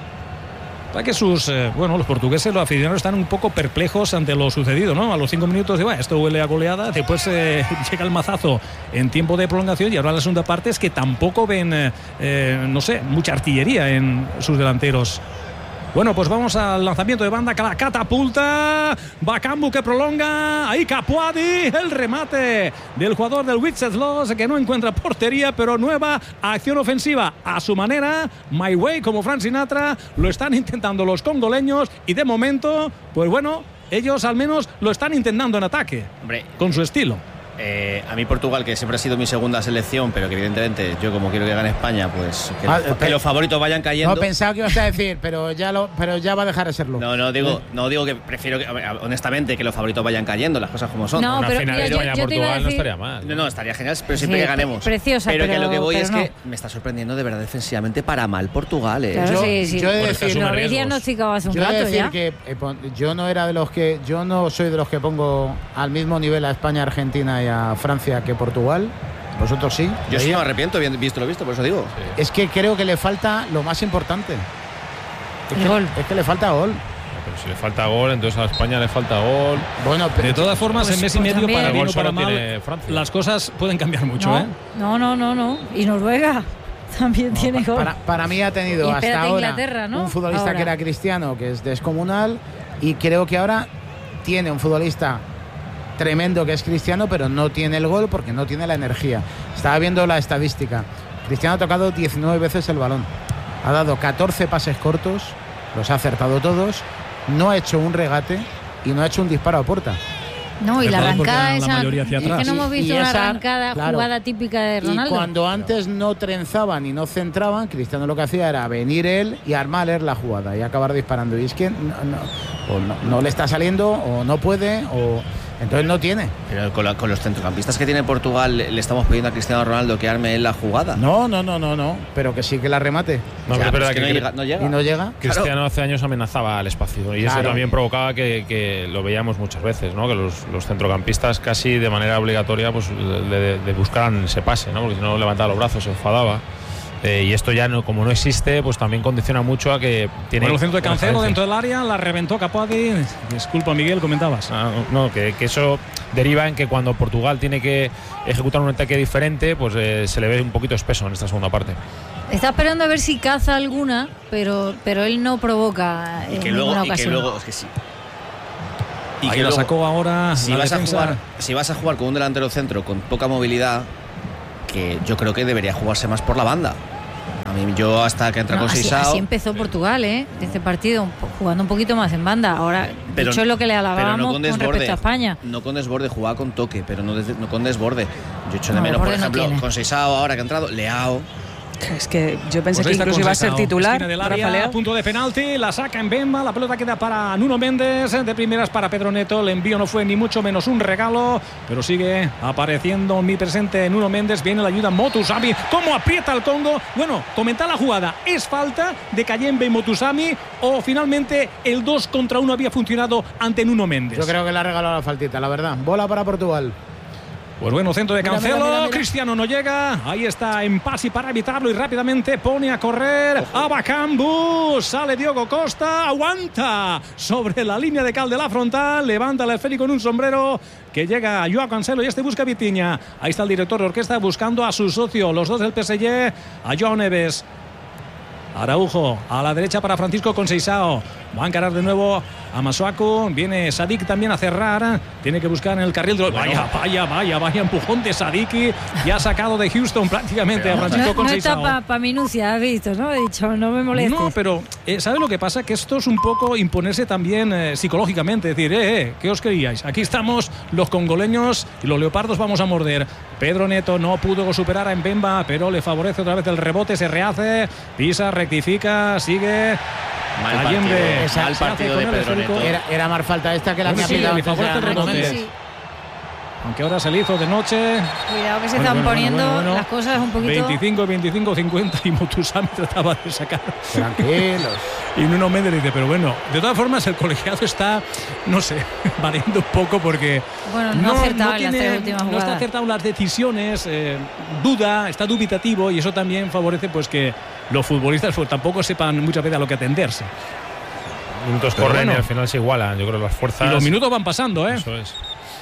Para que los portugueses, los aficionados, están un poco perplejos ante lo sucedido, ¿no? A los 5 minutos de esto huele a goleada, después llega el mazazo en tiempo de prolongación y ahora la segunda parte es que tampoco ven, mucha artillería en sus delanteros. Bueno, pues vamos al lanzamiento de banda, catapulta, Bakambu que prolonga, ahí Capuadi, el remate del jugador del Wenceslas que no encuentra portería, pero nueva acción ofensiva a su manera, My Way como Frank Sinatra, lo están intentando los congoleños y de momento, pues bueno, ellos al menos lo están intentando en ataque, con su estilo. A mí Portugal, que siempre ha sido mi segunda selección, pero que evidentemente yo como quiero que gane España, pues que los favoritos vayan cayendo. No pensaba que ibas a decir, pero ya va a dejar de serlo. No digo que prefiero que, honestamente, que los favoritos vayan cayendo, las cosas como son. No, una pero final de España-Portugal no estaría mal. No, estaría genial, pero siempre que ganemos. Preciosa, pero que lo que voy es no. que me está sorprendiendo de verdad defensivamente para mal Portugal. Claro, yo he de decir, lo habéis diagnosticado hace un rato ya. Que yo no soy de los que pongo al mismo nivel a España, Argentina y a Francia que Portugal. Vosotros sí. Yo sí me arrepiento, visto lo visto, por eso digo. Sí. Es que creo que le falta lo más importante. Es que le falta gol. Pero si le falta gol, entonces a España le falta gol. Bueno, de todas formas, en mes y medio, para bien o para mal, Francia. Las cosas pueden cambiar mucho. No. Y Noruega también tiene gol. Para mí ha tenido y hasta ahora ¿no? un futbolista que era Cristiano, que es descomunal, y creo que ahora tiene un futbolista tremendo que es Cristiano, pero no tiene el gol porque no tiene la energía. Estaba viendo la estadística. Cristiano ha tocado 19 veces el balón. Ha dado 14 pases cortos, los ha acertado todos, no ha hecho un regate y no ha hecho un disparo a puerta. No, y la arrancada esa, es que no hemos visto una arrancada, jugada típica de Ronaldo. Y cuando antes no trenzaban y no centraban, Cristiano lo que hacía era venir él y armar él la jugada y acabar disparando. Y es que no le está saliendo, o no puede, o Entonces no tiene. Pero con los centrocampistas que tiene Portugal, ¿le estamos pidiendo a Cristiano Ronaldo que arme él la jugada? No, pero que sí que la remate. No, pero es verdad que no llega. Y no llega. Cristiano hace años amenazaba al espacio y eso también provocaba que lo veíamos muchas veces, ¿no? Que los centrocampistas casi de manera obligatoria pues le buscaran ese pase, ¿no? Porque si no levantaba los brazos, se enfadaba. Y esto ya como no existe, pues también condiciona mucho a que tiene. Bueno, el centro de Cancelo dentro del área, la reventó Capaldi. Disculpa, Miguel, comentabas. Que eso deriva en que cuando Portugal tiene que ejecutar un ataque diferente, pues se le ve un poquito espeso en esta segunda parte. Está esperando a ver si caza alguna, pero él no provoca en ninguna ocasión. Y que luego, es que sí. Y ahí que la sacó ahora. Si vas a jugar con un delantero centro con poca movilidad, que yo creo que debería jugarse más por la banda. A mí, yo hasta que entra con Seisao. Así empezó Portugal, este partido, jugando un poquito más en banda. Ahora, eso es lo que le alabábamos con respecto a España. No con desborde, jugaba con toque, pero no con desborde. Yo echo de menos, por ejemplo, con Seisao ahora que ha entrado, Leao. Es que yo pensé que incluso iba a ser titular. Del área, punto de penalti, la saca en Bemba, la pelota queda para Nuno Méndez, de primeras para Pedro Neto. El envío no fue ni mucho menos un regalo, pero sigue apareciendo mi presente Nuno Méndez. Viene la ayuda Motusami. ¿Cómo aprieta el Congo? Bueno, comenta la jugada. ¿Es falta de Kayembe y Motusami o finalmente el 2 contra 1 había funcionado ante Nuno Méndez? Yo creo que le ha regalado la faltita, la verdad. Bola para Portugal. Pues bueno, centro de Cancelo, mira. Cristiano no llega, ahí está en pase para evitarlo y rápidamente pone a correr a Bakambu, sale Diogo Costa, aguanta sobre la línea de cal de la frontal, levanta el esférico en un sombrero que llega a Joao Cancelo y busca Vitinha. Ahí está el director de orquesta buscando a su socio, los dos del PSG, a Joao Neves. Araujo a la derecha para Francisco Conceição. Va a encarar de nuevo a Masuaku. Viene Sadik también a cerrar. Tiene que buscar en el carril. Vaya empujón de Sadiki. Y ha sacado de Houston prácticamente a Francisco Conceição. No está para minucia, has visto, ¿no? He dicho, no me molestes. No, pero ¿sabes lo que pasa? Que esto es un poco imponerse también psicológicamente. Decir, ¿qué os queríais? Aquí estamos los congoleños y los leopardos vamos a morder. Pedro Neto no pudo superar a Mbemba, pero le favorece otra vez el rebote. Se rehace, pisa, rectifica, sigue. Mal partido de Pedro Neto. Era más falta esta que la que ha pillado. Aunque ahora se le hizo de noche. Cuidado que se están poniendo las cosas un poquito. 25, 50 y Motusami trataba de sacar. Tranquilos. Y Nuno Méndez dice, pero bueno, de todas formas el colegiado está, no sé, variando un poco porque no ha acertado en las tres últimas jugadas. No está acertado en las decisiones, está dubitativo y eso también favorece pues que los futbolistas pues, tampoco sepan muchas veces a lo que atenderse. Minutos corren y al final se igualan, yo creo, las fuerzas. Y los minutos van pasando, Eso es.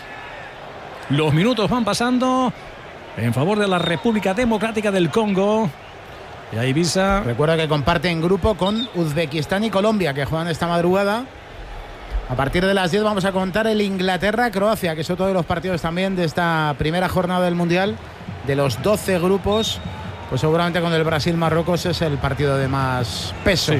Los minutos van pasando en favor de la República Democrática del Congo. Y ahí Visa. Recuerda que comparten grupo con Uzbekistán y Colombia, que juegan esta madrugada. A partir de las 10 vamos a contar el Inglaterra-Croacia, que es otro de los partidos también de esta primera jornada del Mundial. De los 12 grupos, pues seguramente con el Brasil-Marruecos es el partido de más peso.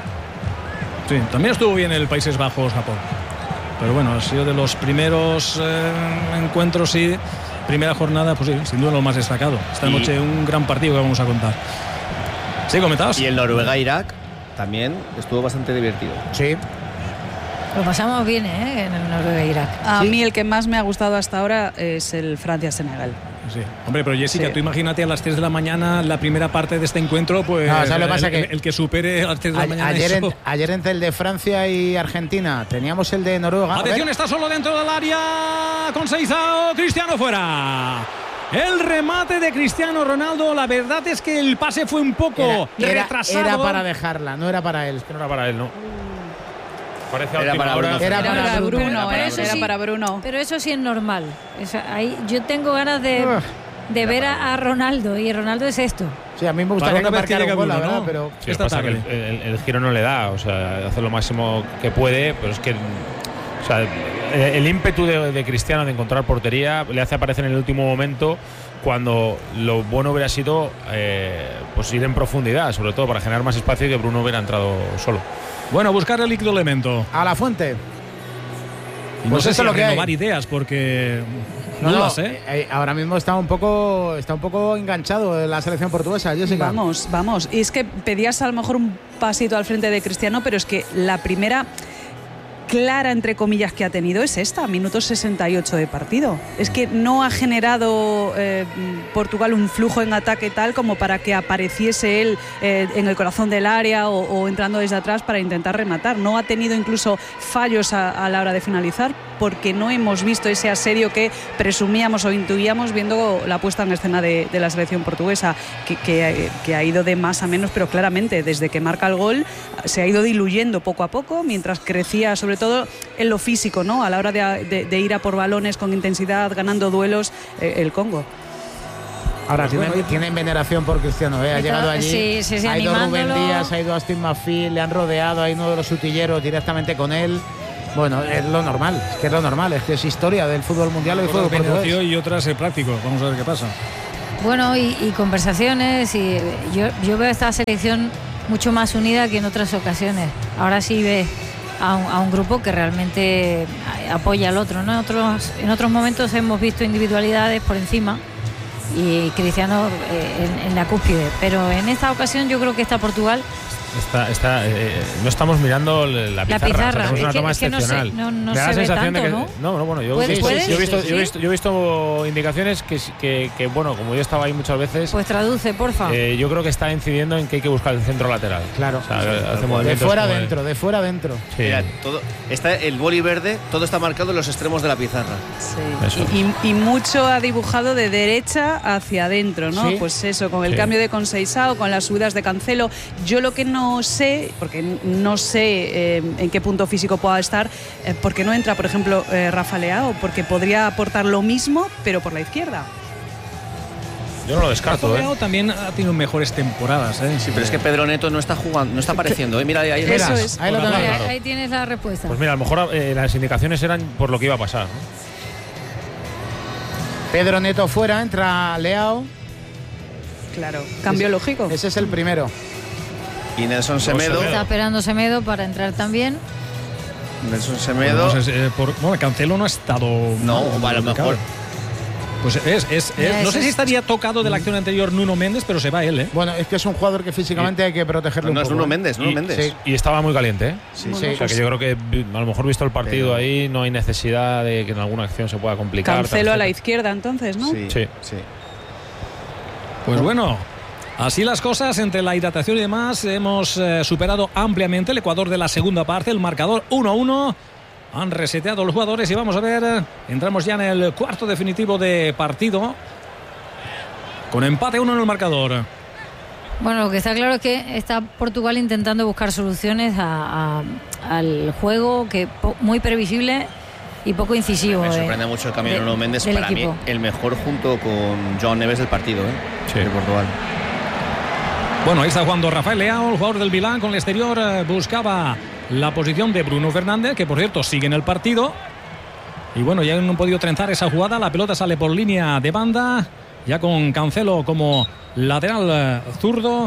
Sí, también estuvo bien el Países Bajos-Japón. Pero bueno, ha sido de los primeros encuentros, sí. Primera jornada, pues sí, sin duda lo más destacado. Esta noche un gran partido que vamos a contar. ¿Sí, comentabas? Y el Noruega-Irak también estuvo bastante divertido. Sí. Lo pasamos bien, en el Noruega-Irak. A mí el que más me ha gustado hasta ahora es el Francia-Senegal. Sí. Hombre, pero Jessica, tú imagínate a las 3 de la mañana la primera parte de este encuentro, pues el que supere a las 3 de la mañana. Ayer entre el de Francia y Argentina teníamos el de Noruega. Atención, está solo dentro del área con Seisao, Cristiano fuera. El remate de Cristiano Ronaldo, la verdad es que el pase fue un poco retrasado. Era para dejarla, no era para él. No era para él, ¿no? Era para Bruno. Pero eso sí es normal. Ahí yo tengo ganas de ver a Ronaldo, y Ronaldo es esto. Sí, a mí me gustaría que marcara un gol, la verdad, pero sí, esta tarde el giro no le da, o sea, hace lo máximo que puede, pero es que el ímpetu de Cristiano de encontrar portería le hace aparecer en el último momento, cuando lo bueno hubiera sido pues ir en profundidad, sobre todo para generar más espacio y que Bruno hubiera entrado solo. Bueno, buscar el líquido elemento. A la fuente. Y no sé si lo que renovar ideas, porque ahora mismo está un poco enganchado en la selección portuguesa, Jessica. Vamos. Y es que pedías a lo mejor un pasito al frente de Cristiano, pero es que la primera clara, entre comillas, que ha tenido es esta, minuto 68 de partido. Es que no ha generado Portugal un flujo en ataque tal como para que apareciese él en el corazón del área o entrando desde atrás para intentar rematar. No ha tenido incluso fallos a la hora de finalizar, porque no hemos visto ese asedio que presumíamos o intuíamos viendo la puesta en escena de la selección portuguesa, que ha ido de más a menos, pero claramente desde que marca el gol se ha ido diluyendo poco a poco, mientras crecía sobre todo en lo físico, ¿no? A la hora de ir a por balones con intensidad, ganando duelos, el Congo. Ahora tienen veneración por Cristiano, ha llegado allí, ha ido Rubén Díaz, ha ido Aston Marfil, le han rodeado, hay uno de los utilleros directamente con él. Bueno, es lo normal, es que es historia del fútbol mundial y fútbol portugués. Y otras práctico, vamos a ver qué pasa. Bueno, y conversaciones, y yo veo esta selección mucho más unida que en otras ocasiones. Ahora sí ves a un grupo que realmente apoya al otro, ¿no? En otros momentos hemos visto individualidades por encima y Cristiano en la cúspide, pero en esta ocasión yo creo que está Portugal. No estamos mirando la pizarra. O sea, es una toma excepcional. No se ve tanto, que, ¿no? Bueno, yo he visto indicaciones que, bueno, como yo estaba ahí muchas veces. Pues traduce, porfa. Yo creo que está incidiendo en que hay que buscar el centro lateral. Claro. O sea, hace de fuera adentro, de fuera adentro. Sí. Mira, está el boli verde, todo está marcado en los extremos de la pizarra. Sí. Y mucho ha dibujado de derecha hacia adentro, ¿no? Sí. Pues eso, con el cambio de Conceição, con las subidas de Cancelo. Yo lo que no sé, porque no sé en qué punto físico pueda estar, porque no entra, por ejemplo, Rafa Leao, porque podría aportar lo mismo, pero por la izquierda. Yo no lo descarto. Rafa Leao también ha tenido mejores temporadas. Sí, pero es que Pedro Neto no está jugando, no está apareciendo. Mira, ahí eso es. Ahí tienes la respuesta. Pues mira, a lo mejor las indicaciones eran por lo que iba a pasar, ¿no? Pedro Neto fuera, entra Leao. Claro, cambio lógico. Ese es el primero. Y Nelson Semedo. Está esperando Semedo para entrar también. Nelson Semedo. Bueno, Cancelo no ha estado. No, a lo mejor. Pues no sé si estaría tocado de la acción anterior Nuno Méndez, pero se va él, ¿eh? Bueno, es que es un jugador que físicamente hay que protegerlo un poco. No, es Nuno Méndez, Méndez. Sí. Y estaba muy caliente, ¿eh? Sí. O sea, que yo creo que a lo mejor visto el partido ahí, no hay necesidad de que en alguna acción se pueda complicar. Cancelo a la izquierda, entonces, ¿no? Sí. Pues bueno. Así las cosas, entre la hidratación y demás, hemos superado ampliamente el Ecuador de la segunda parte, el marcador 1-1. Han reseteado los jugadores y vamos a ver, entramos ya en el cuarto definitivo de partido, con empate 1 en el marcador. Bueno, lo que está claro es que está Portugal intentando buscar soluciones al juego, que muy previsible y poco incisivo. Me sorprende mucho el cambio de Nuno Méndez, para equipo. mí el mejor junto con João Neves del partido, de Portugal. Bueno, ahí está jugando Rafael Leao, el jugador del Milán, con el exterior. Buscaba la posición de Bruno Fernández, que por cierto sigue en el partido. Y bueno, ya no han podido trenzar esa jugada. La pelota sale por línea de banda, ya con Cancelo como lateral zurdo.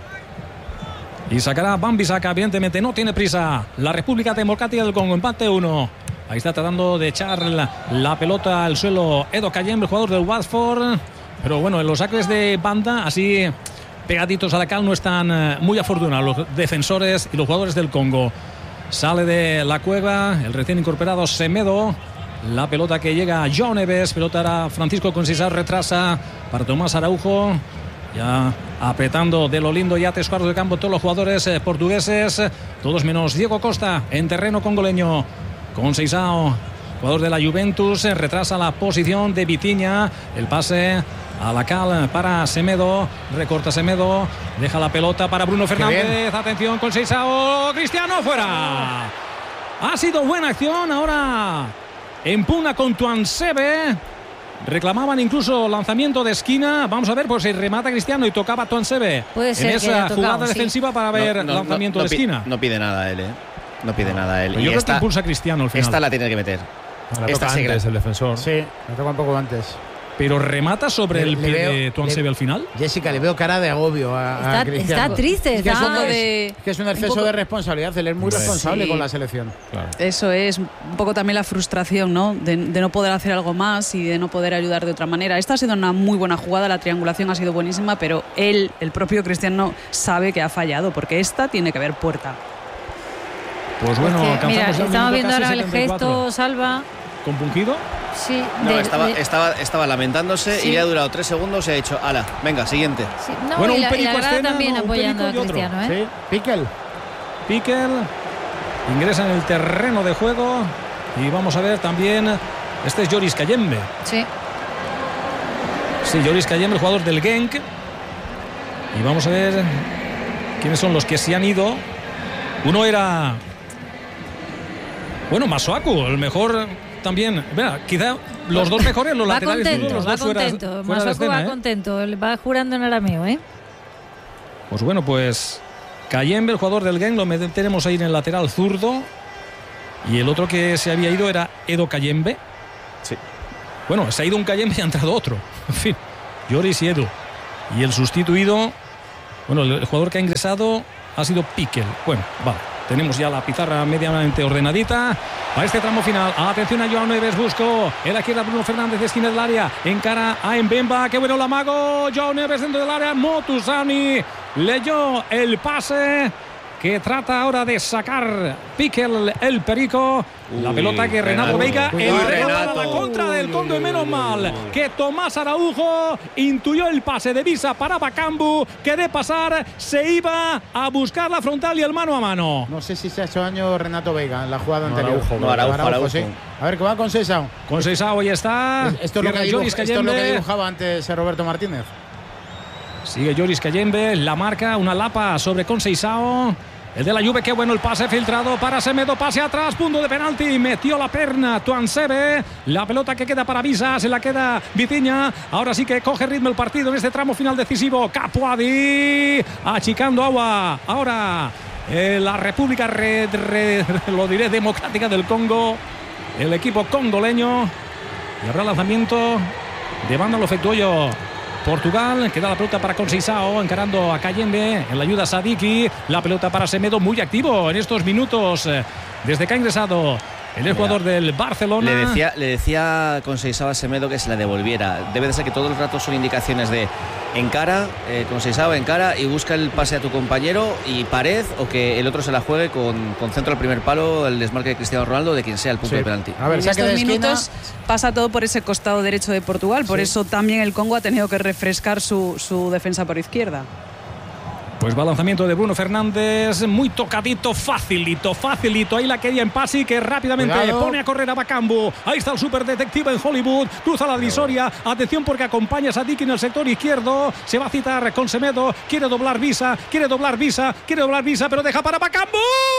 Y sacará Wan-Bissaka, evidentemente no tiene prisa la República Democrática del Congo, empate 1. Ahí está tratando de echar la pelota al suelo Edo Kayem, el jugador del Watford. Pero bueno, en los saques de banda, así pegaditos a la cal, no están muy afortunados los defensores y los jugadores del Congo. Sale de la cueva el recién incorporado Semedo. La pelota que llega a João Neves. Pelota era Francisco Conceição, retrasa para Tomás Araujo. Ya apretando de lo lindo, ya 3 cuartos de campo todos los jugadores portugueses. Todos menos Diego Costa en terreno congoleño. Conceição, jugador de la Juventus, retrasa la posición de Vitinha. El pase a la cal para Semedo, recorta Semedo, deja la pelota para Bruno Fernández. Atención, Conceição, Cristiano fuera. Ha sido buena acción, ahora empuna con Tuanzebe. Reclamaban incluso lanzamiento de esquina. Vamos a ver, pues si remata Cristiano y tocaba Tuanzebe en esa jugada defensiva para ver lanzamiento de esquina. No pide nada él, No pide nada él. Yo creo que impulsa a Cristiano al final. Esta la tiene que meter. Esta toca antes el defensor. Sí, la toca un poco antes. Pero remata sobre el pie de Tuanzebe al final. Jessica, le veo cara de agobio a Cristiano. Está triste. Que es un exceso de responsabilidad. Él es muy responsable con la selección. Claro. Eso es un poco también la frustración, ¿no? De no poder hacer algo más y de no poder ayudar de otra manera. Esta ha sido una muy buena jugada, la triangulación ha sido buenísima, pero él, el propio Cristiano, sabe que ha fallado, porque esta tiene que haber puerta. Pues bueno, mira, estamos viendo ahora el gesto, Salva. ¿Compungido? Sí. No, estaba lamentándose y le ha durado 3 segundos y ha dicho, ala, venga, siguiente. Sí. No, bueno, y la grada también apoyando a Cristiano, ¿eh? Sí, Piquel ingresa en el terreno de juego y vamos a ver también, este es Joris Kayembe. Sí, Joris Kayembe, el jugador del Genk. Y vamos a ver quiénes son los que se han ido. Uno era, bueno, Masuaku, el mejor también. Mira, quizá los dos mejores, los laterales. Va contento. Masuaku va contento. Va jurando en arameo, ¿eh? Pues bueno, pues Kayembe, el jugador del Genk, lo tenemos ahí en el lateral zurdo. Y el otro que se había ido era Edo Kayembe. Sí. Bueno, se ha ido un Kayembe y ha entrado otro. En fin, Joris y Edo. Y el sustituido, bueno, el jugador que ha ingresado ha sido Piquel. Bueno, vale. Tenemos ya la pizarra medianamente ordenadita a este tramo final. Atención a Joao Neves, buscó en la izquierda Bruno Fernández de esquina del área, encara a Mbemba, qué bueno el amago, Joao Neves dentro del área, Motusani leyó el pase que trata ahora de sacar Piquel el perico. La pelota que Renato Veiga a la contra del Congo, y menos mal que Tomás Araujo intuyó el pase de Visa para Bakambu, que de pasar se iba a buscar la frontal y el mano a mano. No sé si se ha hecho daño Renato Veiga en la jugada anterior. Araujo. Sí. A ver, que va con Seisao. Con Seisao ya está. Esto es lo que dibujaba antes Roberto Martínez. Sigue Joris Kayembe, la marca, una lapa sobre Conceição. El de la Juve, qué bueno el pase filtrado para Semedo, pase atrás, punto de penalti, metió la perna Tuansebe, la pelota que queda para Visa, se la queda Vitinha, ahora sí que coge ritmo el partido en este tramo final decisivo, Capuadi, achicando agua, ahora la República lo diré Democrática del Congo, el equipo congoleño, y habrá lanzamiento de banda, lo efectuó yo Portugal, queda la pelota para Conceição, encarando a Kayembe, en la ayuda Sadiki, la pelota para Semedo, muy activo en estos minutos, desde que ha ingresado el jugador del Barcelona. Le decía Conceição a Semedo que se la devolviera. Debe de ser que todo el rato son indicaciones de encara, Conceição encara y busca el pase a tu compañero y pared, o que el otro se la juegue con centro al primer palo, el desmarque de Cristiano Ronaldo, de quien sea el punto de penalti. A ver, en estos minutos pasa todo por ese costado derecho de Portugal, por eso también el Congo ha tenido que refrescar su defensa por izquierda. Pues va lanzamiento de Bruno Fernández, muy tocadito, facilito. Ahí la quería en Pasi, que rápidamente pone a correr a Bakambu. Ahí está el superdetective en Hollywood, cruza la divisoria. Atención porque acompaña a Sadiki en el sector izquierdo. Se va a citar con Semedo, quiere doblar Visa, pero deja para Bakambu.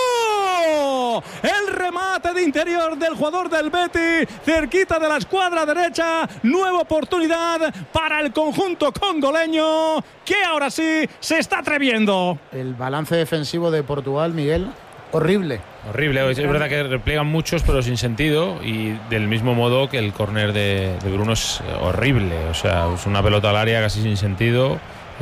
El remate de interior del jugador del Betis, cerquita de la escuadra derecha. Nueva oportunidad para el conjunto congoleño, que ahora sí se está atreviendo. El balance defensivo de Portugal, Miguel, horrible. Es verdad que repliegan muchos, pero sin sentido, y del mismo modo que el córner de Bruno es horrible. O sea, es una pelota al área casi sin sentido.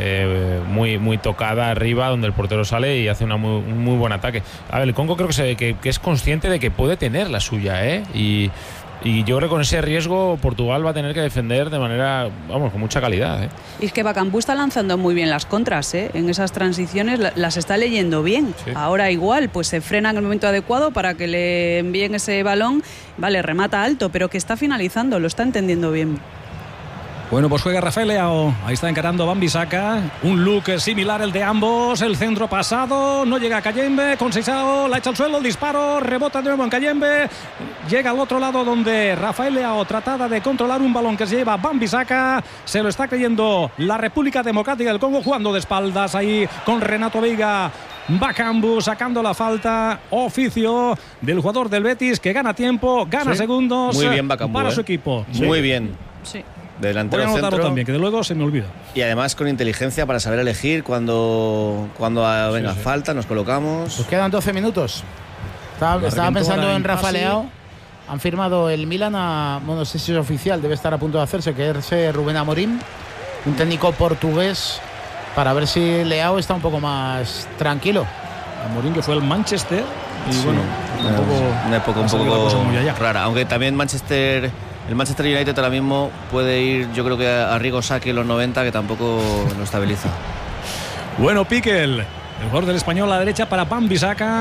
Muy tocada arriba, donde el portero sale y hace un muy buen ataque. A ver, el Congo creo que es consciente de que puede tener la suya, y yo creo que con ese riesgo Portugal va a tener que defender de manera, con mucha calidad, Y es que Bakambu está lanzando muy bien las contras, en esas transiciones las está leyendo bien. Sí. Ahora igual, pues se frena en el momento adecuado para que le envíen ese balón. Vale, remata alto, pero que está finalizando, lo está entendiendo bien. Bueno, pues juega Rafael Leao. Ahí está encarando Wan-Bissaka. Un look similar el de ambos. El centro pasado. No llega a Kayembe. Conceição la echa al suelo. El disparo. Rebota de nuevo en Kayembe. Llega al otro lado donde Rafael Leao trataba de controlar un balón que se lleva Wan-Bissaka. Se lo está creyendo la República Democrática del Congo, jugando de espaldas ahí con Renato Veiga. Bakambu sacando la falta, oficio del jugador del Betis, que gana tiempo, gana segundos. Muy bien Bakambu, para su equipo. Muy bien. Sí. Delantero centro también, que de luego se me olvida. Y además con inteligencia para saber elegir cuando venga falta, nos colocamos. Pues quedan 12 minutos. Estaba pensando en Rafa Leao. Han firmado el Milan no sé si es oficial, debe estar a punto de hacerse, que es Rubén Amorim, un técnico portugués, para ver si Leao está un poco más tranquilo. Amorim, que fue al Manchester, y una época un poco rara, aunque también el Manchester United ahora mismo puede ir, yo creo que a Arrigo Sacchi en los 90, que tampoco lo estabiliza. Bueno, Piquel, el jugador del Español a la derecha para Wan-Bissaka.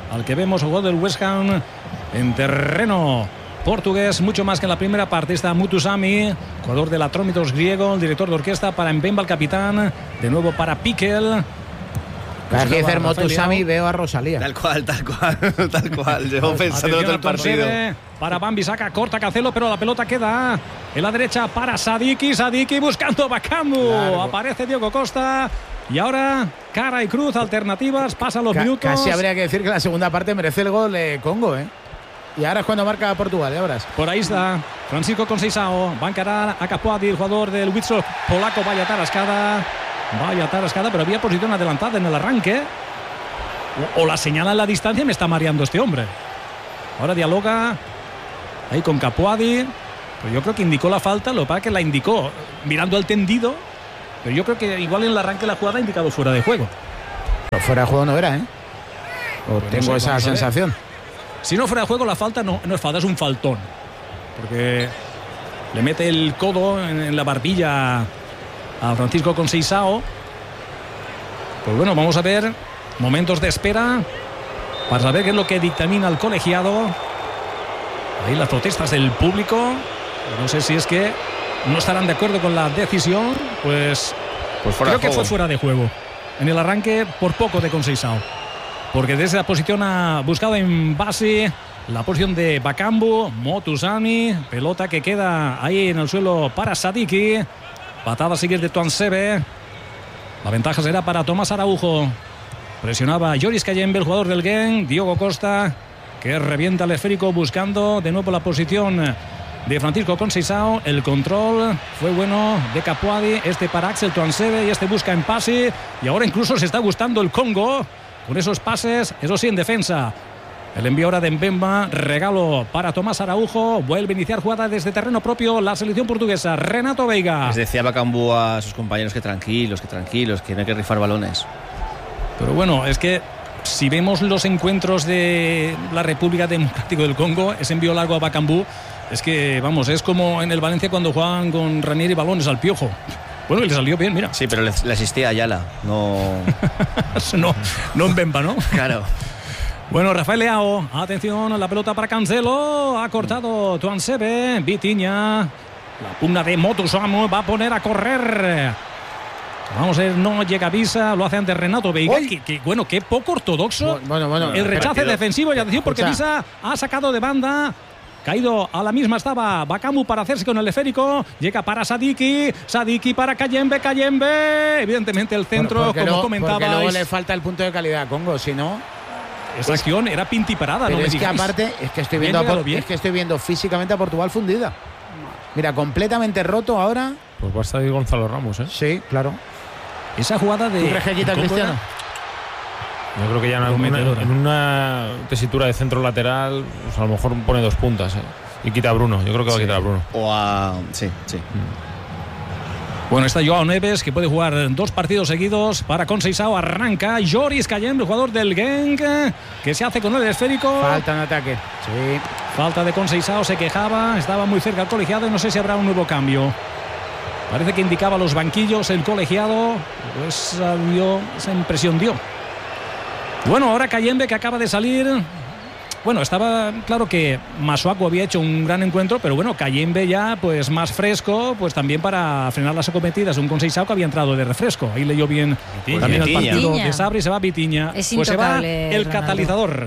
al que vemos jugador del West Ham en terreno portugués, mucho más que en la primera parte. Está Mutusami, jugador del Atromitos griego, el director de orquesta. Para Mbemba, el capitán, de nuevo para Piquel. Cada vez que dice Mutusami veo a Rosalía. Tal cual. Llevo pensando en todo el partido. Para Bambi, saca corta Cacelo, pero la pelota queda en la derecha para Sadiki buscando Bakambu. Claro. Aparece Diego Costa. Y ahora, cara y cruz, alternativas, pasan los minutos. Casi habría que decir que la segunda parte merece el gol de Congo, ¿eh? Y ahora es cuando marca Portugal, ya verás. Por ahí está Francisco Conceição. Va a encarar a Capuadi, el jugador del Witsok polaco. Vaya tarascada, pero había posición adelantada en el arranque. O la señala en la distancia. Me está mareando este hombre. Ahora dialoga ahí con Capuadi. Pero yo creo que indicó la falta. Lo que pasa es que la indicó mirando al tendido. Pero yo creo que igual en el arranque de la jugada ha indicado fuera de juego. Pero fuera de juego no era, ¿eh? Tengo esa sensación. Si no fuera de juego, la falta no es falta, es un faltón. Porque le mete el codo en la barbilla a Francisco Conceição. Pues bueno, vamos a ver momentos de espera para saber qué es lo que dictamina el colegiado. Ahí las protestas del público. No sé si es que no estarán de acuerdo con la decisión. Pues creo que fue fuera de juego. En el arranque, por poco de Conceição. Porque desde la posición ha buscado en base la posición de Bakambu, Motusami, pelota que queda ahí en el suelo para Sadiki. Patada sigue de Tuansebe. La ventaja será para Tomás Araujo. Presionaba Joris Kayembe, el jugador del Genk. Diogo Costa, que revienta el esférico buscando de nuevo la posición de Francisco Conceição. El control fue bueno de Capuadi. Este para Axel Tuansebe y este busca en pase. Y ahora incluso se está gustando el Congo con esos pases, eso sí, en defensa. El envío ahora de Mbemba, regalo para Tomás Araujo. Vuelve a iniciar jugada desde terreno propio la selección portuguesa. Renato Veiga. Les decía Bakambu a sus compañeros que tranquilos, que no hay que rifar balones. Pero bueno, es que si vemos los encuentros de la República Democrática del Congo, ese envío largo a Bakambu, es que, vamos, es como en el Valencia cuando juegan con Ranieri balones al piojo. Bueno, y le salió bien, mira. Sí, pero le asistía a Ayala, no en Mbemba, ¿no? Claro. Bueno, Rafael Leao, atención, la pelota para Cancelo, ha cortado Tuansebe, Vitinha, la pugna de Motusami, va a poner a correr. Vamos a ver, no llega Visa, lo hace ante Renato Veiga, que bueno, qué poco ortodoxo. Bueno, el rechace defensivo, y atención, porque Visa ha sacado de banda. Caído a la misma estaba Bakambu para hacerse con el esférico. Llega para Sadiki para Kayembe. Evidentemente el centro, como comentabais. Porque luego le falta el punto de calidad a Congo, si no. Esa acción era pintiparada. Pero no es que aparte, es que estoy viendo físicamente a Portugal fundida. Mira, completamente roto ahora. Pues va a estar ahí Gonzalo Ramos, ¿eh? Sí, claro. Esa jugada de. ¿Tú crees que quita Cristiano? Yo creo que ya en una tesitura de centro lateral, pues a lo mejor pone dos puntas, ¿eh? Y quita a Bruno. Yo creo que va a quitar a Bruno. O a. Sí. Bueno, está Joao Neves, que puede jugar 2 partidos seguidos para Conceição. Arranca Joris Kayembe, el jugador del Genk, que se hace con el esférico. Falta en ataque. Sí. Falta de Conceição, se quejaba, estaba muy cerca el colegiado y no sé si habrá un nuevo cambio. Parece que indicaba los banquillos el colegiado, pues esa impresión dio. Bueno, ahora Kayembe, que acaba de salir. Bueno, estaba claro que Masuaku había hecho un gran encuentro, pero bueno, Kayembe ya pues más fresco, pues también para frenar las acometidas. Un Conceição que había entrado de refresco. Ahí leyó bien también el partido de Sabri. Se va Vitinha. Es pues se va el Ronaldo. Catalizador.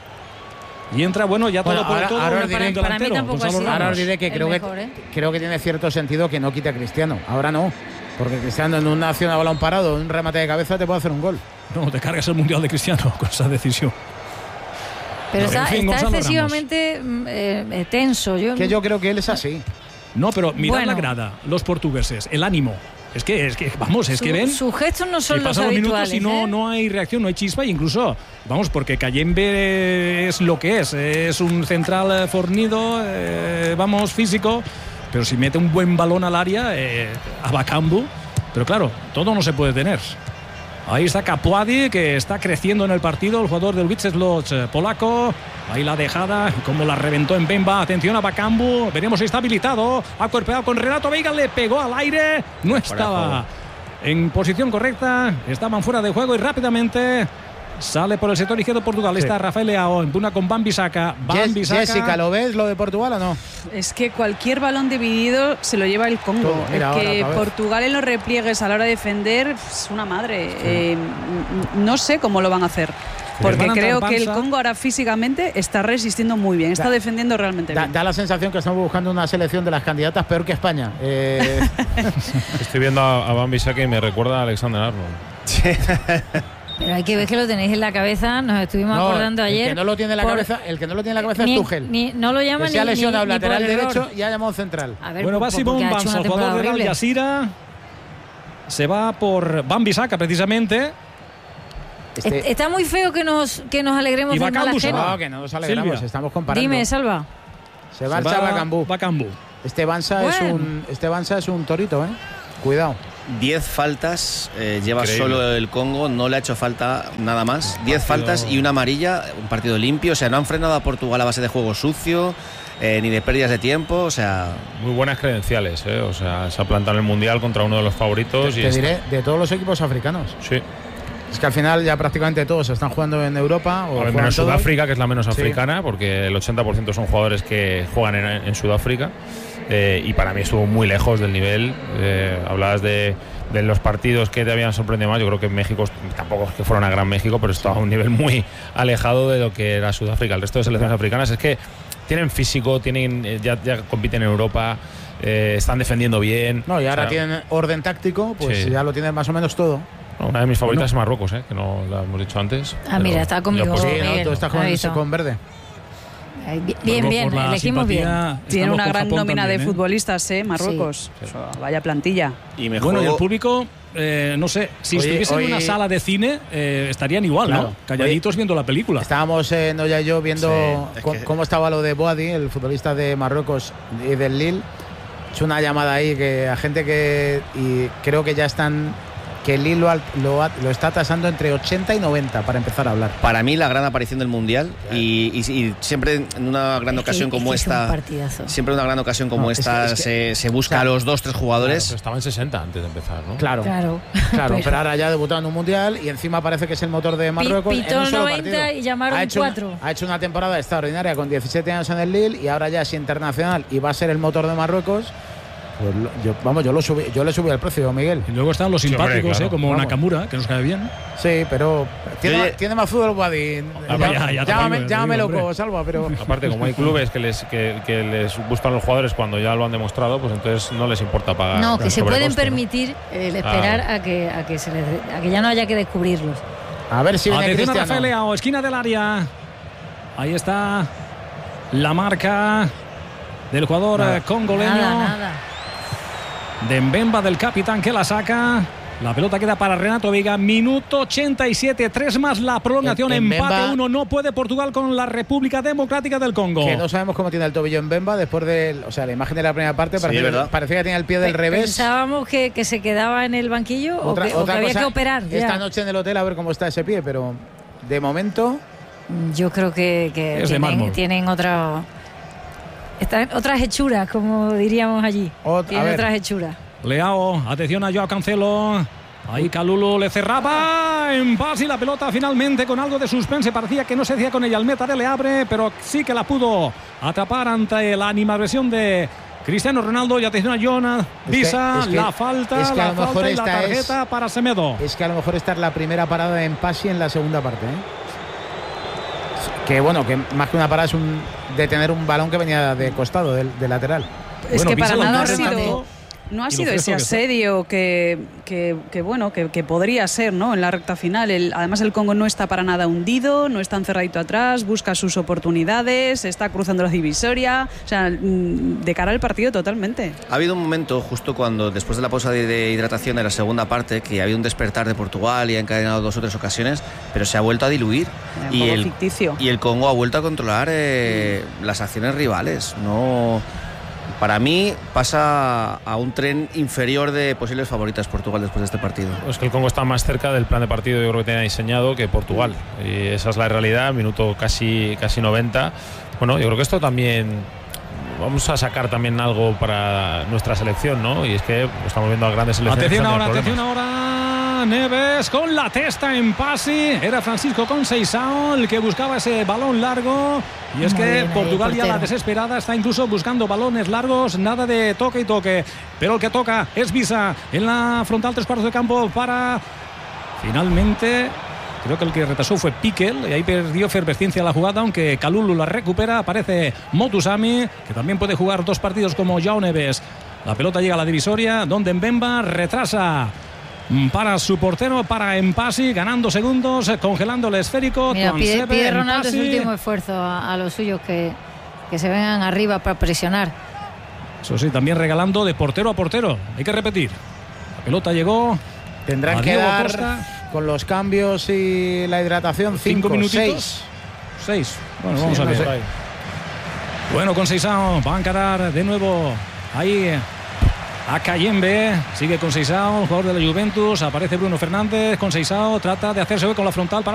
Y entra, bueno, ya todo por todo. Ahora mí tampoco ha sido. Ahora os diré que creo que tiene cierto sentido que no quite a Cristiano. Ahora no. Porque Cristiano en una acción a balón parado, un remate de cabeza, te puede hacer un gol. No, te cargas el Mundial de Cristiano con esa decisión. Pero está excesivamente tenso. Yo creo que él es así. No, pero mirad la grada, los portugueses, el ánimo. Es que vamos, es que ven. Sus gestos no son los minutos habituales. Y no hay reacción, no hay chispa. E incluso, vamos, porque Kayembe es lo que es un central fornido, vamos, físico. Pero si mete un buen balón al área, a Bakambu. Pero claro, todo no se puede tener. Ahí está Capuadi, que está creciendo en el partido, el jugador del Wisła polaco. Ahí la dejada, como la reventó en Mbemba. Atención a Bakambu, veremos si está habilitado. Ha cuerpeado con Renato Veiga, le pegó al aire. No estaba en posición correcta, estaban fuera de juego y rápidamente Sale por el sector izquierdo Portugal. Está Rafael Leao, empuna con Wan-Bissaka. Jessica, ¿lo ves lo de Portugal o no? Es que cualquier balón dividido se lo lleva el Congo. Mira, es que ahora, Portugal en los repliegues a la hora de defender es una madre. No sé cómo lo van a hacer. Porque creo que el Congo ahora físicamente está resistiendo muy bien, está defendiendo realmente bien. Da la sensación que estamos buscando una selección de las candidatas peor que España. Estoy viendo a Wan-Bissaka y me recuerda a Alexander Arnold. Pero hay que ver que lo tenéis en la cabeza, nos estuvimos acordando ayer. El que no lo tiene en la cabeza, es Tuchel. No lo llama ni se ha lesionado lateral derecho error. y ha llamado central. A ver, bueno, va Simón Banzo, jugador del Al Jazeera. Se va por Wan-Bissaka precisamente. Está muy feo que nos alegremos de mala gente. No, que no nos alegramos, Silvia, estamos comparando. Dime, Salva. Se va Bakambu. Este Banza es un torito, Cuidado. 10 faltas lleva solo el Congo, no le ha hecho falta nada más. 10 faltas y una amarilla, un partido limpio. O sea, no han frenado a Portugal a base de juego sucio, ni de pérdidas de tiempo. O sea, muy buenas credenciales, O sea, se ha plantado en el Mundial contra uno de los favoritos. Te diré, de todos los equipos africanos. Sí. Es que al final ya prácticamente todos están jugando en Europa. O menos Sudáfrica, que es la menos africana, porque el 80% son jugadores que juegan en Sudáfrica. Y para mí estuvo muy lejos del nivel. Hablabas de los partidos que te habían sorprendido más. Yo creo que México tampoco es que fuera una gran México, pero estaba a un nivel muy alejado de lo que era Sudáfrica. El resto de selecciones africanas es que tienen físico, ya compiten en Europa, están defendiendo bien. No, y ahora tienen orden táctico, pues ya lo tienen más o menos todo. Una de mis favoritas es Marruecos, que no la hemos dicho antes. Mira, está conmigo. Sí, tú estás con verde. Bien, elegimos bien. Tiene una gran nómina también, de futbolistas, Marruecos. Sí. Vaya plantilla. Y y el público, no sé, si estuviesen en una sala de cine, estarían igual, claro, ¿no? Calladitos viendo la película. Estábamos, Noya y yo, viendo cómo estaba lo de Boadi, el futbolista de Marruecos y del Lille. He hecho una llamada ahí a gente y creo que ya están... que el Lille lo está tasando entre 80 y 90 para empezar a hablar. Para mí la gran aparición del Mundial y siempre en una gran ocasión como esta, siempre en una gran ocasión como esta se busca a los 2-3 jugadores. Claro, estaba en 60 antes de empezar, ¿no? Claro, pero ahora ya debutando en un Mundial y encima parece que es el motor de Marruecos. Pitó en un solo 90 partido. y llamaron 4. Ha hecho una temporada extraordinaria con 17 años en el Lille y ahora ya es internacional y va a ser el motor de Marruecos. Pues yo le subí el precio, Miguel. Y luego están los simpáticos, claro. como Nakamura, que nos cae bien. Sí, pero tiene más fútbol, Boadi. Llámame loco, Salva, pero... Aparte, como hay clubes que les gustan los jugadores cuando ya lo han demostrado, pues entonces no les importa pagar. No, que se pueden permitir el esperar a que ya no haya que descubrirlos. A ver si viene Cristiano. Cristiano. Rafael Leao, esquina del área. Ahí está la marca del jugador congoleño. Nada. De Mbemba, del capitán, que la saca. La pelota queda para Renato Veiga. Minuto 87, 3 más la prolongación. Empate 1. No puede Portugal con la República Democrática del Congo. Que no sabemos cómo tiene el tobillo en Mbemba después de... O sea, la imagen de la primera parte parecía que tenía el pie del revés. Pensábamos que se quedaba en el banquillo o que había que operar. Esta noche en el hotel a ver cómo está ese pie, pero de momento... Yo creo que tienen otras hechuras, como diríamos allí. Tienen otras hechuras. Leao, atención a Joao Cancelo. Ahí Kalulu le cerraba en paz y la pelota finalmente con algo de suspense. Parecía que no se hacía con ella el meta de Leabre, pero sí que la pudo atrapar ante la animadversión de Cristiano Ronaldo. Y atención a Jonas Visa, la falta y la tarjeta para Semedo. Es que a lo mejor esta es la primera parada en Pasi en la segunda parte, Que bueno, que más que una parada es detener un balón que venía de costado, de lateral. Es que para nada no ha sido ese asedio que podría ser, ¿no? En la recta final. Además el Congo no está para nada hundido, no está encerradito atrás, busca sus oportunidades, está cruzando la divisoria, o sea, de cara al partido totalmente. Ha habido un momento justo cuando después de la pausa de hidratación de la segunda parte que ha habido un despertar de Portugal y ha encadenado 2 o 3 ocasiones, pero se ha vuelto a diluir y el Congo ha vuelto a controlar las acciones rivales. No... Para mí pasa a un tren inferior de posibles favoritas Portugal después de este partido. Es que el Congo está más cerca del plan de partido, yo creo que tenía diseñado, que Portugal. Y esa es la realidad, minuto casi 90. Bueno, yo creo que esto también... Vamos a sacar también algo para nuestra selección, ¿no? Y es que estamos viendo a grandes selecciones. Atención ahora. Juega Neves con la testa en pase. Era Francisco Conceição el que buscaba ese balón largo. Y es que Portugal ya a la desesperada está incluso buscando balones largos. Nada de toque y toque. Pero el que toca es Visa en la frontal, 3/4 de campo para... Finalmente... Creo que el que retrasó fue Piquel y ahí perdió efervescencia la jugada, aunque Kalulu la recupera. Aparece Motusami, que también puede jugar 2 partidos como João Neves. La pelota llega a la divisoria, donde Mbemba retrasa para su portero, para Empasi, ganando segundos, congelando el esférico. Mira, pide Ronaldo su último esfuerzo a los suyos que se vengan arriba para presionar. Eso sí, también regalando de portero a portero. Hay que repetir. La pelota llegó. Tendrán que dar... Costa. Con los cambios y la hidratación, 5 minutitos. 6. Bueno, vamos a ver. No sé. Bueno, Conceição va a encarar de nuevo ahí a Cayembe. Sigue Conceição, jugador de la Juventus. Aparece Bruno Fernández. Conceição trata de hacerse con la frontal para